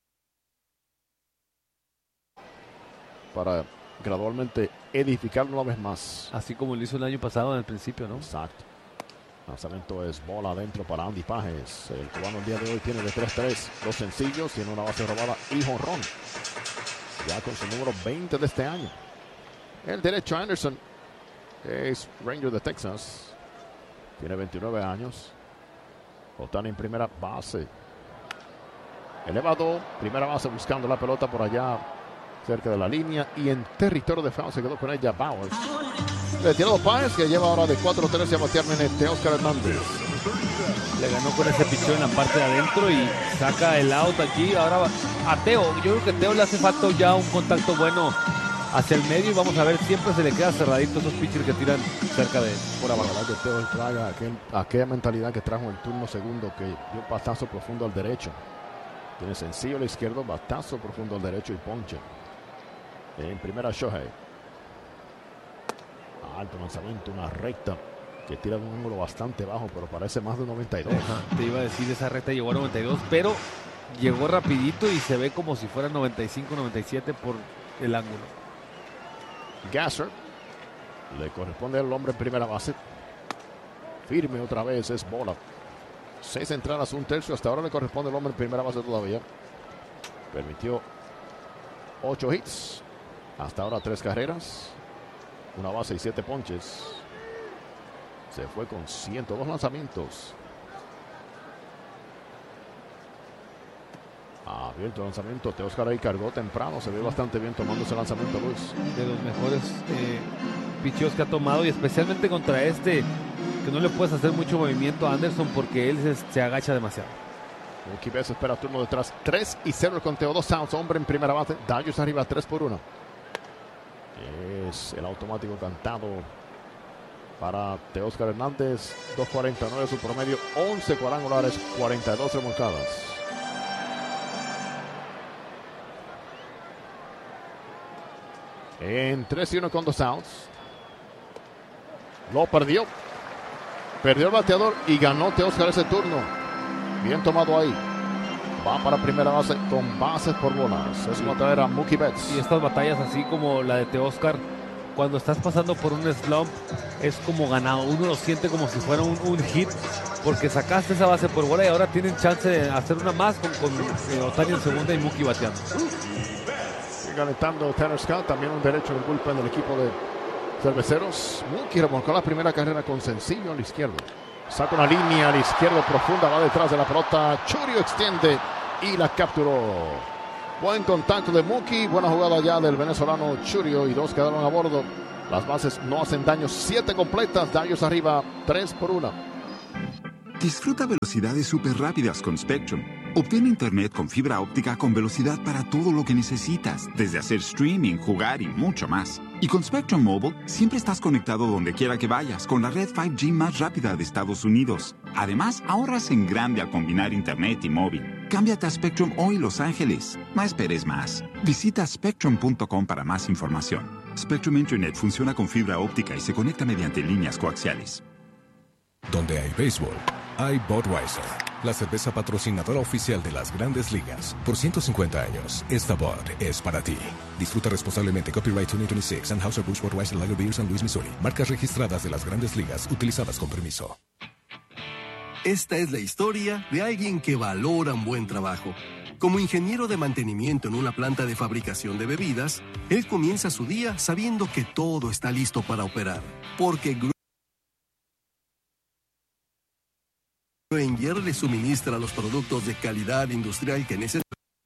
Speaker 2: para gradualmente edificarlo una vez más.
Speaker 1: Así como lo hizo el año pasado en el principio, ¿no?
Speaker 2: Exacto. Lanzamiento es bola adentro para Andy Páez. El cubano el día de hoy tiene de tres tres, dos sencillos, tiene una base robada y jonrón. Ya con su número veinte de este año. El derecho Anderson es Ranger de Texas. Tiene veintinueve años. Ohtani en primera base. Elevado, primera base buscando la pelota por allá cerca de la línea y en territorio de foul se quedó con ella Bowers. Retirado Páez, que lleva ahora de cuatro tres a batear de Oscar Hernández.
Speaker 1: Le ganó con ese pichón en la parte de adentro y saca el out aquí. Ahora a Teo, yo creo que a Teo le hace falta ya un contacto bueno hacia el medio y vamos a ver, siempre se le queda cerradito esos pitchers que tiran cerca de él, por abajo.
Speaker 2: Ojalá que Teo traiga aquel, aquella mentalidad que trajo en el turno segundo, que dio batazo profundo al derecho. Tiene sencillo al izquierdo, batazo profundo al derecho y ponche. En primera Shohei. Alto lanzamiento, una recta que tira de un ángulo bastante bajo, pero parece más de noventa y dos.
Speaker 1: Ajá, te iba a decir, esa recta llegó a noventa y dos, pero llegó rapidito y se ve como si fuera noventa y cinco, noventa y siete por el ángulo.
Speaker 2: Gasser le corresponde al hombre en primera base. Firme otra vez, es bola. Seis entradas, un tercio. Hasta ahora le corresponde al hombre en primera base todavía. Permitió ocho hits. Hasta ahora tres carreras, una base y siete ponches. Se fue con ciento dos lanzamientos. Abierto el lanzamiento. Teóscar ahí cargó temprano. Se ve bastante bien tomando ese lanzamiento, Luis.
Speaker 1: De los mejores eh, picheos que ha tomado y especialmente contra este, que no le puedes hacer mucho movimiento a Anderson porque él se, se agacha demasiado.
Speaker 2: Mookie Betts espera turno detrás. tres y cero el conteo. Dos outs. Hombre en primera base. Dodgers arriba tres por uno. Es el automático cantado para Teóscar Hernández. dos cuarenta y nueve su promedio. once cuadrangulares, cuarenta y dos remolcadas. En tres y uno con dos outs. Lo perdió. Perdió el bateador y ganó Teóscar ese turno. Bien tomado ahí. Va para primera base con bases por bolas. Es una traer a Mookie Betts.
Speaker 1: Y estas batallas así como la de Teóscar, cuando estás pasando por un slump, es como ganado. Uno lo siente como si fuera un, un hit, porque sacaste esa base por bola y ahora tienen chance de hacer una más con, con eh, Ohtani en segunda y Mookie bateando.
Speaker 2: Sigue calentando Tanner Scott, también un derecho en el bullpen del equipo de Cerveceros. Mookie remolcó la primera carrera con sencillo al izquierdo. Saca una línea a la izquierda profunda, va detrás de la pelota. Churio extiende y la capturó. Buen contacto de Mookie, buena jugada ya del venezolano Churio y dos quedaron a bordo. Las bases no hacen daño, siete completas, Dodgers arriba, tres por una.
Speaker 3: Disfruta velocidades súper rápidas con Spectrum. Obtén internet con fibra óptica con velocidad para todo lo que necesitas, desde hacer streaming, jugar y mucho más. Y con Spectrum Mobile, siempre estás conectado donde quiera que vayas con la red cinco G más rápida de Estados Unidos. Además, ahorras en grande al combinar internet y móvil. Cámbiate a Spectrum hoy, Los Ángeles. No esperes más. Visita spectrum punto com para más información. Spectrum Internet funciona con fibra óptica y se conecta mediante líneas coaxiales.
Speaker 6: Donde hay béisbol, hay Budweiser, la cerveza patrocinadora oficial de las Grandes Ligas. Por ciento cincuenta años, esta Bud es para ti. Disfruta responsablemente. Copyright dos mil veintiséis. Anheuser-Busch Budweiser Lager Beer, San Luis, Missouri. Marcas registradas de las Grandes Ligas, utilizadas con permiso.
Speaker 13: Esta es la historia de alguien que valora un buen trabajo. Como ingeniero de mantenimiento en una planta de fabricación de bebidas, él comienza su día sabiendo que todo está listo para operar, porque Grainger le suministra los productos de calidad industrial que necesita.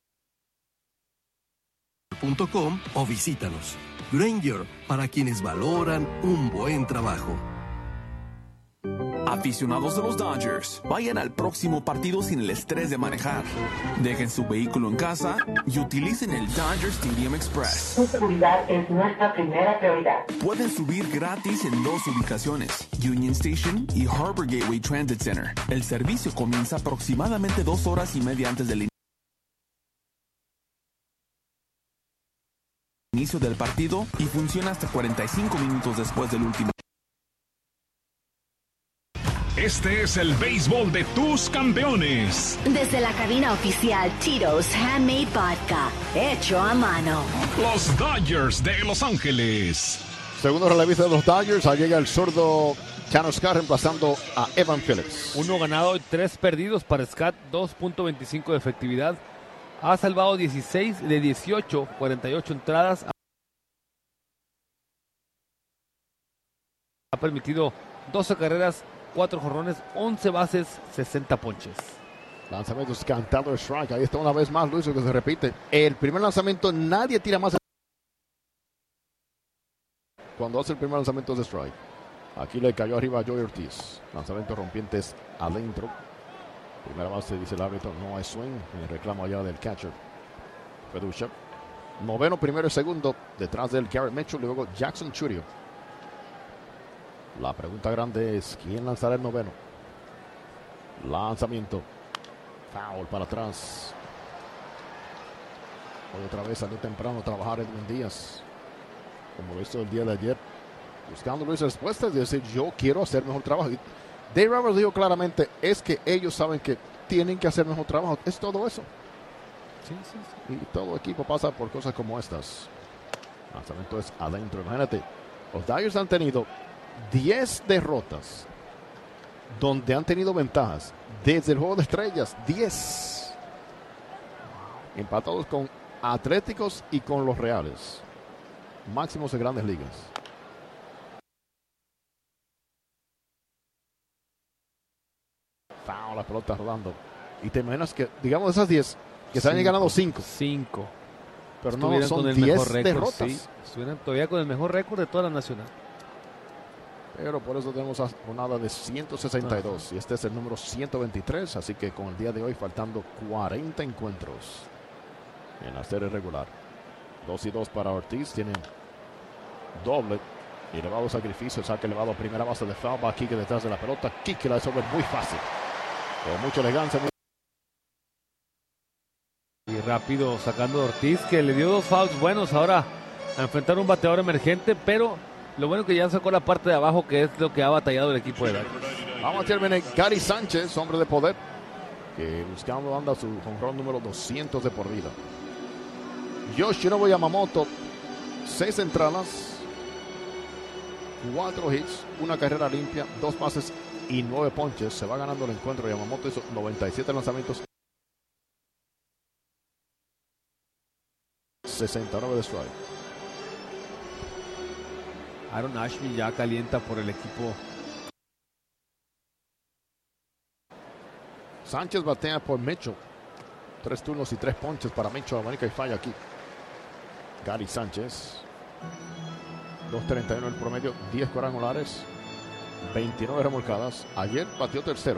Speaker 13: punto com o visítanos. Grainger, para quienes valoran un buen trabajo.
Speaker 8: Aficionados de los Dodgers, vayan al próximo partido sin el estrés de manejar. Dejen su vehículo en casa y utilicen el Dodger Stadium Express.
Speaker 19: Su seguridad es nuestra primera prioridad.
Speaker 8: Pueden subir gratis en dos ubicaciones, Union Station y Harbor Gateway Transit Center. El servicio comienza aproximadamente dos horas y media antes del inicio del partido y funciona hasta cuarenta y cinco minutos después del último.
Speaker 9: Este es el béisbol de tus campeones.
Speaker 10: Desde la cabina oficial Tito's Handmade Vodka, hecho a mano.
Speaker 9: Los Dodgers de Los Ángeles.
Speaker 2: Segundo relevista de los Dodgers, ahí llega el zurdo Chano Scott reemplazando a Evan Phillips.
Speaker 1: Uno ganado y tres perdidos para Scott, dos punto veinticinco de efectividad. Ha salvado dieciséis de dieciocho, cuarenta y ocho entradas. Ha permitido doce carreras, cuatro jonrones, once bases, sesenta ponches.
Speaker 2: Lanzamientos cantado de strike. Ahí está una vez más, Luis, lo que se repite. El primer lanzamiento, nadie tira más cuando hace el primer lanzamiento de strike. Aquí le cayó arriba a Joey Ortiz. Lanzamientos rompientes adentro. Primera base, dice el árbitro, no hay swing. El reclamo allá del catcher Feducha. Noveno, primero y segundo. Detrás del Garrett Mitchell y luego Jackson Churio. La pregunta grande es, ¿quién lanzará el noveno? Lanzamiento. Foul para atrás. Hoy otra vez salió temprano a trabajar Edwin Díaz, como lo hizo el día de ayer, buscando Luis respuestas y decir, yo quiero hacer mejor trabajo. Y Dave Roberts dijo claramente, es que ellos saben que tienen que hacer mejor trabajo. Es todo eso. Sí, sí, sí. Y todo equipo pasa por cosas como estas. Lanzamiento es adentro. Imagínate, los Dodgers han tenido diez derrotas donde han tenido ventajas desde el juego de estrellas. diez empatados con Atléticos y con los Reales, máximos de Grandes Ligas. Foul, la pelota rodando. Y te imaginas que, digamos, de esas diez que se han ganado cinco.
Speaker 1: cinco.
Speaker 2: Pero no, son diez derrotas.
Speaker 1: Sí, estuvieran todavía con el mejor récord de toda la nacional.
Speaker 2: Pero por eso tenemos jornada de ciento sesenta y dos. Y este es el número ciento veintitrés. Así que con el día de hoy faltando cuarenta encuentros en la serie regular. dos y dos para Ortiz. Tienen doble. Elevado sacrificio. Saque elevado a primera base de foul. Va Kike detrás de la pelota. Kike la resuelve muy fácil. Con mucha elegancia.
Speaker 1: Y rápido sacando a Ortiz, que le dio dos fouls buenos ahora a enfrentar un bateador emergente, pero lo bueno que ya sacó la parte de abajo, que es lo que ha batallado el equipo de Dodgers.
Speaker 2: Vamos a terminar. Gary Sánchez, hombre de poder, que buscando anda su jonrón número doscientos de por vida. Yoshinobu Yamamoto, seis entradas, cuatro hits, una carrera limpia, dos bases y nueve ponches. Se va ganando el encuentro. Yamamoto hizo noventa y siete lanzamientos, sesenta y nueve de strike.
Speaker 1: Aaron Ashby ya calienta por el equipo
Speaker 2: Sánchez batea por Mitchell. Tres turnos y tres ponches para Mitchell. Abanica y falla aquí. Gary Sánchez. dos treinta y uno el promedio. diez cuadrangulares. veintinueve remolcadas. Ayer batió tercero.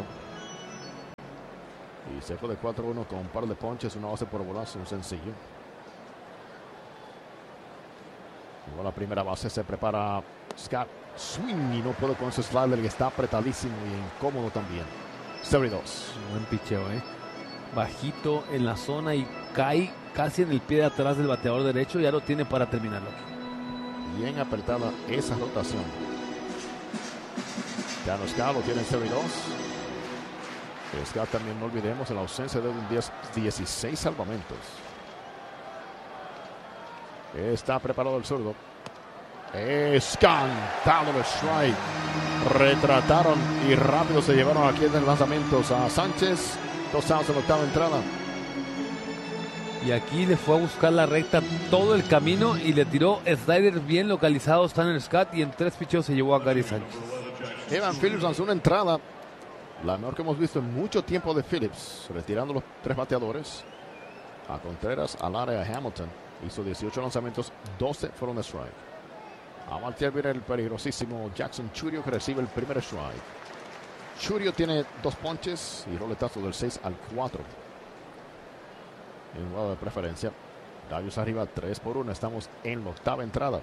Speaker 2: Y se fue de cuatro uno con un par de ponches. Una base por bolas. Un sencillo. Llegó a la primera base. Se prepara Scott Swing. Y no puede con ese slider que está apretadísimo y incómodo también. cero y dos.
Speaker 1: Buen picheo, eh. Bajito en la zona y cae casi en el pie de atrás del bateador derecho. Ya lo tiene para terminarlo.
Speaker 2: Bien apretada esa rotación. Ya no Scott lo tiene en cero y dos. Scott también, no olvidemos, en la ausencia de un dieciséis salvamentos. Está preparado el zurdo. Escantado el strike. Retrataron y rápido se llevaron aquí en los lanzamientos a Sánchez. Dos outs en la octava entrada.
Speaker 1: Y aquí le fue a buscar la recta todo el camino y le tiró slider bien localizado Tanner Scott y en tres picheos se llevó a Gary Sánchez.
Speaker 2: Evan Phillips lanzó una entrada, la mejor que hemos visto en mucho tiempo de Phillips, retirando los tres bateadores. A Contreras, al área de Hamilton. Hizo dieciocho lanzamientos, doce fueron de strike. A batear viene el peligrosísimo Jackson Chourio, que recibe el primer strike. Chourio tiene dos ponches y roletazo del seis al cuatro. En juego de preferencia. Gallos arriba tres por uno. Estamos en la octava entrada.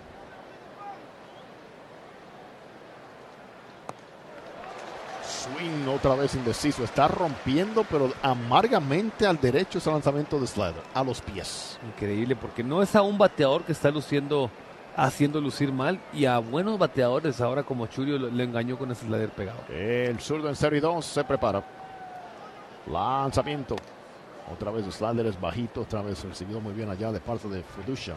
Speaker 2: Swing otra vez indeciso. Está rompiendo, pero amargamente al derecho ese lanzamiento de slider. A los pies.
Speaker 1: Increíble, porque no es a un bateador que está luciendo, haciendo lucir mal. Y a buenos bateadores, ahora como Chourio le engañó con ese slider pegado.
Speaker 2: El zurdo en cero y dos se prepara. Lanzamiento. Otra vez el slider es bajito. Otra vez recibido muy bien allá de parte de Fiducia.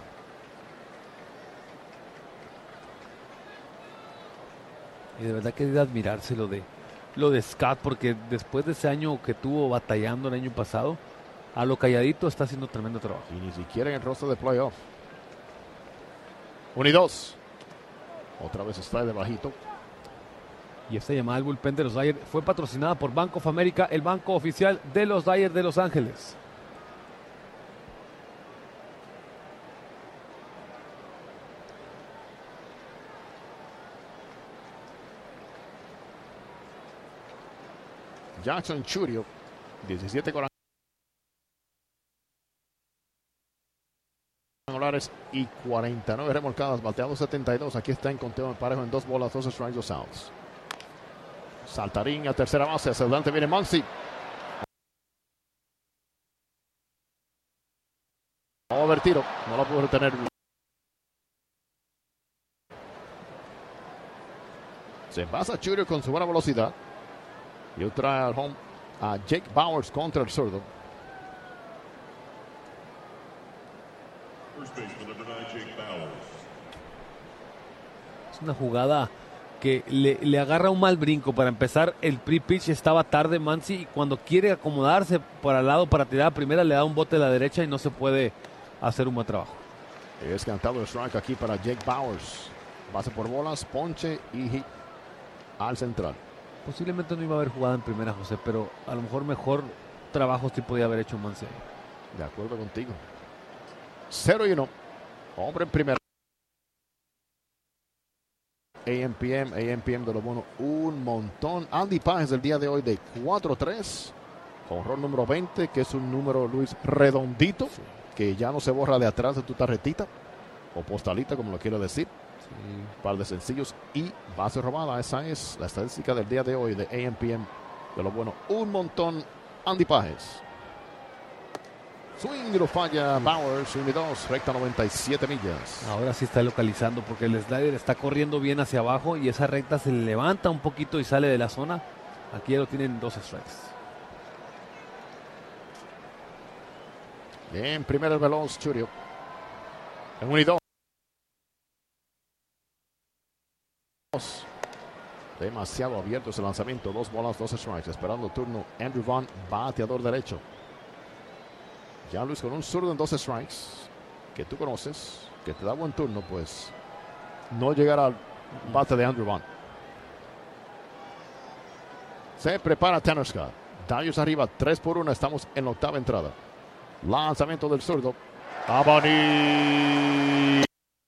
Speaker 1: Y de verdad que es de admirarse lo de, lo de Scott, porque después de ese año que tuvo batallando el año pasado, a lo calladito está haciendo tremendo trabajo.
Speaker 2: Y ni siquiera en el roster de playoff. Uno y dos. Otra vez slider bajito.
Speaker 1: Y esta llamada al bullpen de los Dodgers fue patrocinada por Bank of America, el banco oficial de los Dodgers de Los Ángeles.
Speaker 2: Jackson Chourio, diecisiete cuadrangulares y cuarenta y nueve remolcadas, bateado setenta y dos. Aquí está en conteo en parejo en dos bolas, dos strikes, dos outs. Saltarín a tercera base, hacia adelante viene Muncy. Over tiro, no lo pudo retener. Se pasa Chourio con su buena velocidad. Y trae al home a Jake Bauers contra el zurdo.
Speaker 1: Es una jugada que le, le agarra un mal brinco. Para empezar, el pre-pitch estaba tarde Muncy y cuando quiere acomodarse para el lado para tirar a primera le da un bote a la derecha y no se puede hacer un buen trabajo.
Speaker 2: Es cantado el strike aquí para Jake Bauers. Base por bolas, ponche y hit al central.
Speaker 1: Posiblemente no iba a haber jugado en primera, José, pero a lo mejor mejor trabajo sí podía haber hecho Muncy.
Speaker 2: De acuerdo contigo. cero y uno. Hombre en primera. A M P M, A M P M de lo bueno, un montón. Andy Páez el día de hoy de cuatro tres. Jonrón número veinte, que es un número, Luis, redondito, sí, que ya no se borra de atrás de tu tarjetita o postalita, como lo quiero decir. Sí. Un par de sencillos y base robada. Esa es la estadística del día de hoy de A M P M de lo bueno, un montón. Andy Páez. Swing lo falla Bauers, uno y dos, recta noventa y siete millas.
Speaker 1: Ahora sí está localizando porque el slider está corriendo bien hacia abajo y esa recta se levanta un poquito y sale de la zona. Aquí ya lo tienen dos strikes.
Speaker 2: Bien, primero el veloz Chourio. En uno y dos. Demasiado abierto ese lanzamiento. Dos bolas, dos strikes. Esperando turno Andrew Vaughn, bateador derecho. Ya Luis, con un zurdo en dos strikes que tú conoces, que te da buen turno, pues no llegará al bate de Andrew Vaughn. Se prepara Tanner Scott. Dodgers arriba tres por uno. Estamos en la octava entrada. Lanzamiento del zurdo. Abani.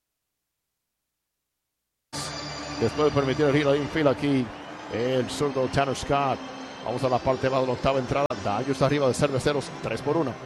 Speaker 2: Después de permitir el giro de infield aquí, el zurdo Tanner Scott. Vamos a la parte baja de la octava entrada. Dodgers arriba de Cerveceros, tres por uno.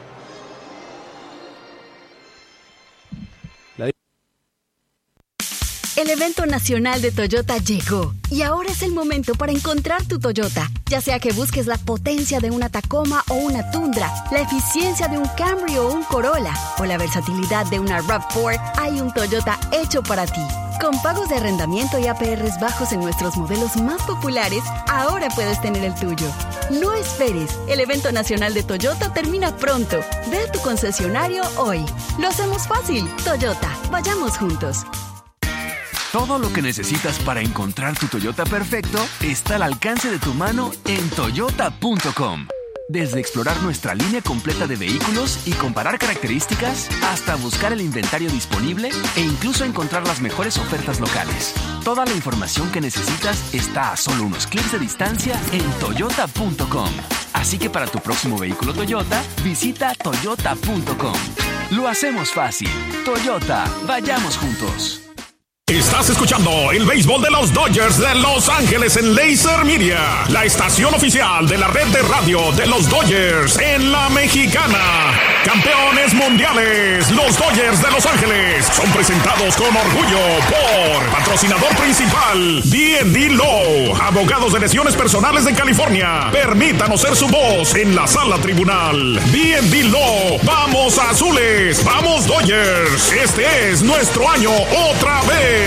Speaker 4: El evento nacional de Toyota llegó y ahora es el momento para encontrar tu Toyota. Ya sea que busques la potencia de una Tacoma o una Tundra, la eficiencia de un Camry o un Corolla o la versatilidad de una RAV cuatro, hay un Toyota hecho para ti. Con pagos de arrendamiento y A P Rs bajos en nuestros modelos más populares, ahora puedes tener el tuyo. No esperes, el evento nacional de Toyota termina pronto. Ve a tu concesionario hoy. Lo hacemos fácil. Toyota, vayamos juntos.
Speaker 11: Todo lo que necesitas para encontrar tu Toyota perfecto está al alcance de tu mano en toyota punto com. Desde explorar nuestra línea completa de vehículos y comparar características, hasta buscar el inventario disponible e incluso encontrar las mejores ofertas locales. Toda la información que necesitas está a solo unos clics de distancia en toyota punto com. Así que para tu próximo vehículo Toyota, visita toyota punto com. Lo hacemos fácil. Toyota, vayamos juntos.
Speaker 9: Estás escuchando el béisbol de los Dodgers de Los Ángeles en Laser Media, la estación oficial de la red de radio de los Dodgers en la Mexicana. Campeones mundiales, los Dodgers de Los Ángeles son presentados con orgullo por patrocinador principal D and D Law, abogados de lesiones personales de California. Permítanos ser su voz en la sala tribunal. D and D Law, vamos azules, vamos Dodgers. Este es nuestro año otra vez.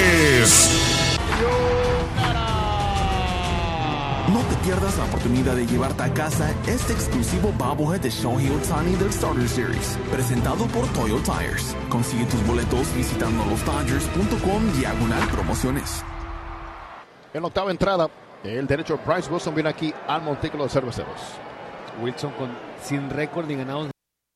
Speaker 8: No te pierdas la oportunidad de llevarte a casa este exclusivo bobblehead de Shohei Ohtani del Starter Series, presentado por Toyo Tires. Consigue tus boletos visitando los dodgers punto com diagonal promociones.
Speaker 2: En la octava entrada, el derecho Bryce Wilson viene aquí al montículo de Cerveceros.
Speaker 1: Wilson con, sin récord ni ganados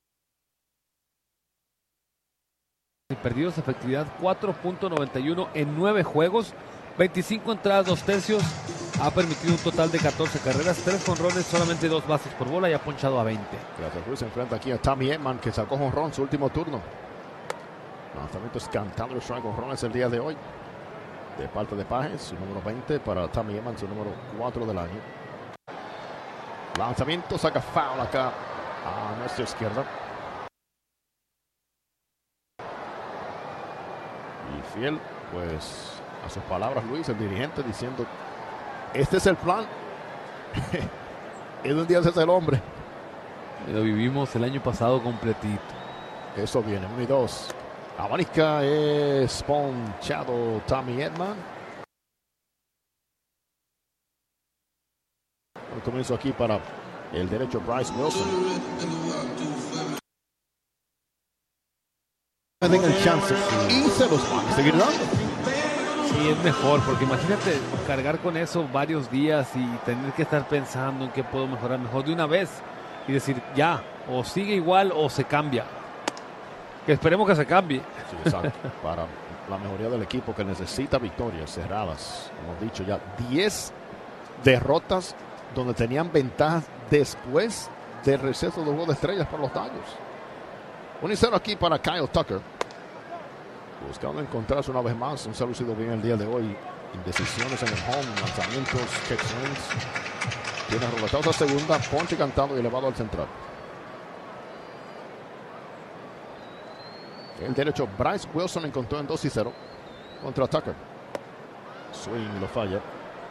Speaker 1: ni perdidos, efectividad cuatro punto noventa y uno en nueve juegos, veinticinco entradas, dos tercios, ha permitido un total de catorce carreras, tres jonrones, solamente dos bases por bola y ha ponchado a veinte.
Speaker 2: Gracias, Luis. Se enfrenta aquí a Tommy Edman, que sacó jonrón su último turno. Lanzamientos cantando el strike jonrones el día de hoy. De parte de Pajes, su número veinte para Tommy Edman, su número cuatro del año. Lanzamiento, saca foul acá a nuestra izquierda. Y fiel, pues, a sus palabras, Luis, el dirigente, diciendo: este es el plan. Y de un día se hace el hombre.
Speaker 1: Lo vivimos el año pasado completito.
Speaker 2: Eso viene, uno y dos. Abanica es ponchado Tommy Edman. El comienzo aquí para el derecho Bryce Wilson. Tengan chances y se los van a seguir dando.
Speaker 1: Sí, es mejor, porque imagínate cargar con eso varios días y tener que estar pensando en qué puedo mejorar mejor de una vez y decir ya, o sigue igual o se cambia. Que esperemos que se cambie.
Speaker 2: Sí, exacto. Para la mejoría del equipo que necesita victorias cerradas. Hemos dicho ya diez derrotas donde tenían ventajas después del receso del juego de estrellas por los Dodgers. Un y cero aquí para Kyle Tucker. Buscando encontrarse una vez más. Un se ha lucido bien el día de hoy. Indecisiones en el home, lanzamientos, kick swings. Tiene roletados a segunda, ponche cantado y elevado al central. El derecho Bryce Wilson encontró en dos y cero contra Tucker. Swing lo falla.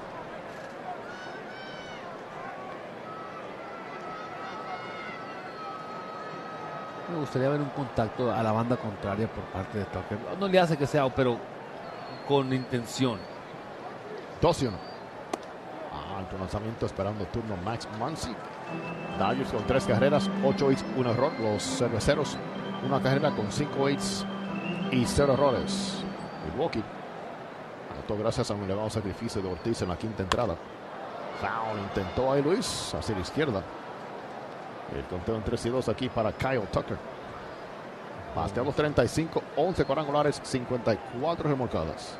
Speaker 1: Me gustaría ver un contacto a la banda contraria por parte de Tucker. No le hace que sea, pero con intención.
Speaker 2: dos y uno. Alto lanzamiento esperando turno Max Muncy. Dodgers con tres carreras, ocho hits, un error. Los Cerveceros, una carrera con cinco hits y cero errores. Milwaukee anotó gracias a un elevado sacrificio de Ortiz en la quinta entrada. Foul intentó ahí Luis hacia la izquierda. El conteo en tres y dos aquí para Kyle Tucker. Bateamos treinta y cinco, once cuadrangulares, cincuenta y cuatro remolcadas.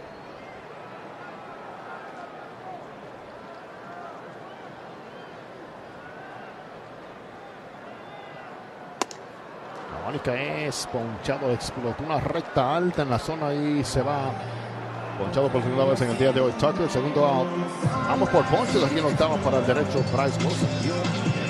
Speaker 2: Mónica es ponchado, explotó una recta alta en la zona y se va ponchado por segunda vez en el día de hoy. Tucker, segundo out. Vamos por ponches aquí en octava para el derecho Bryce Wilson.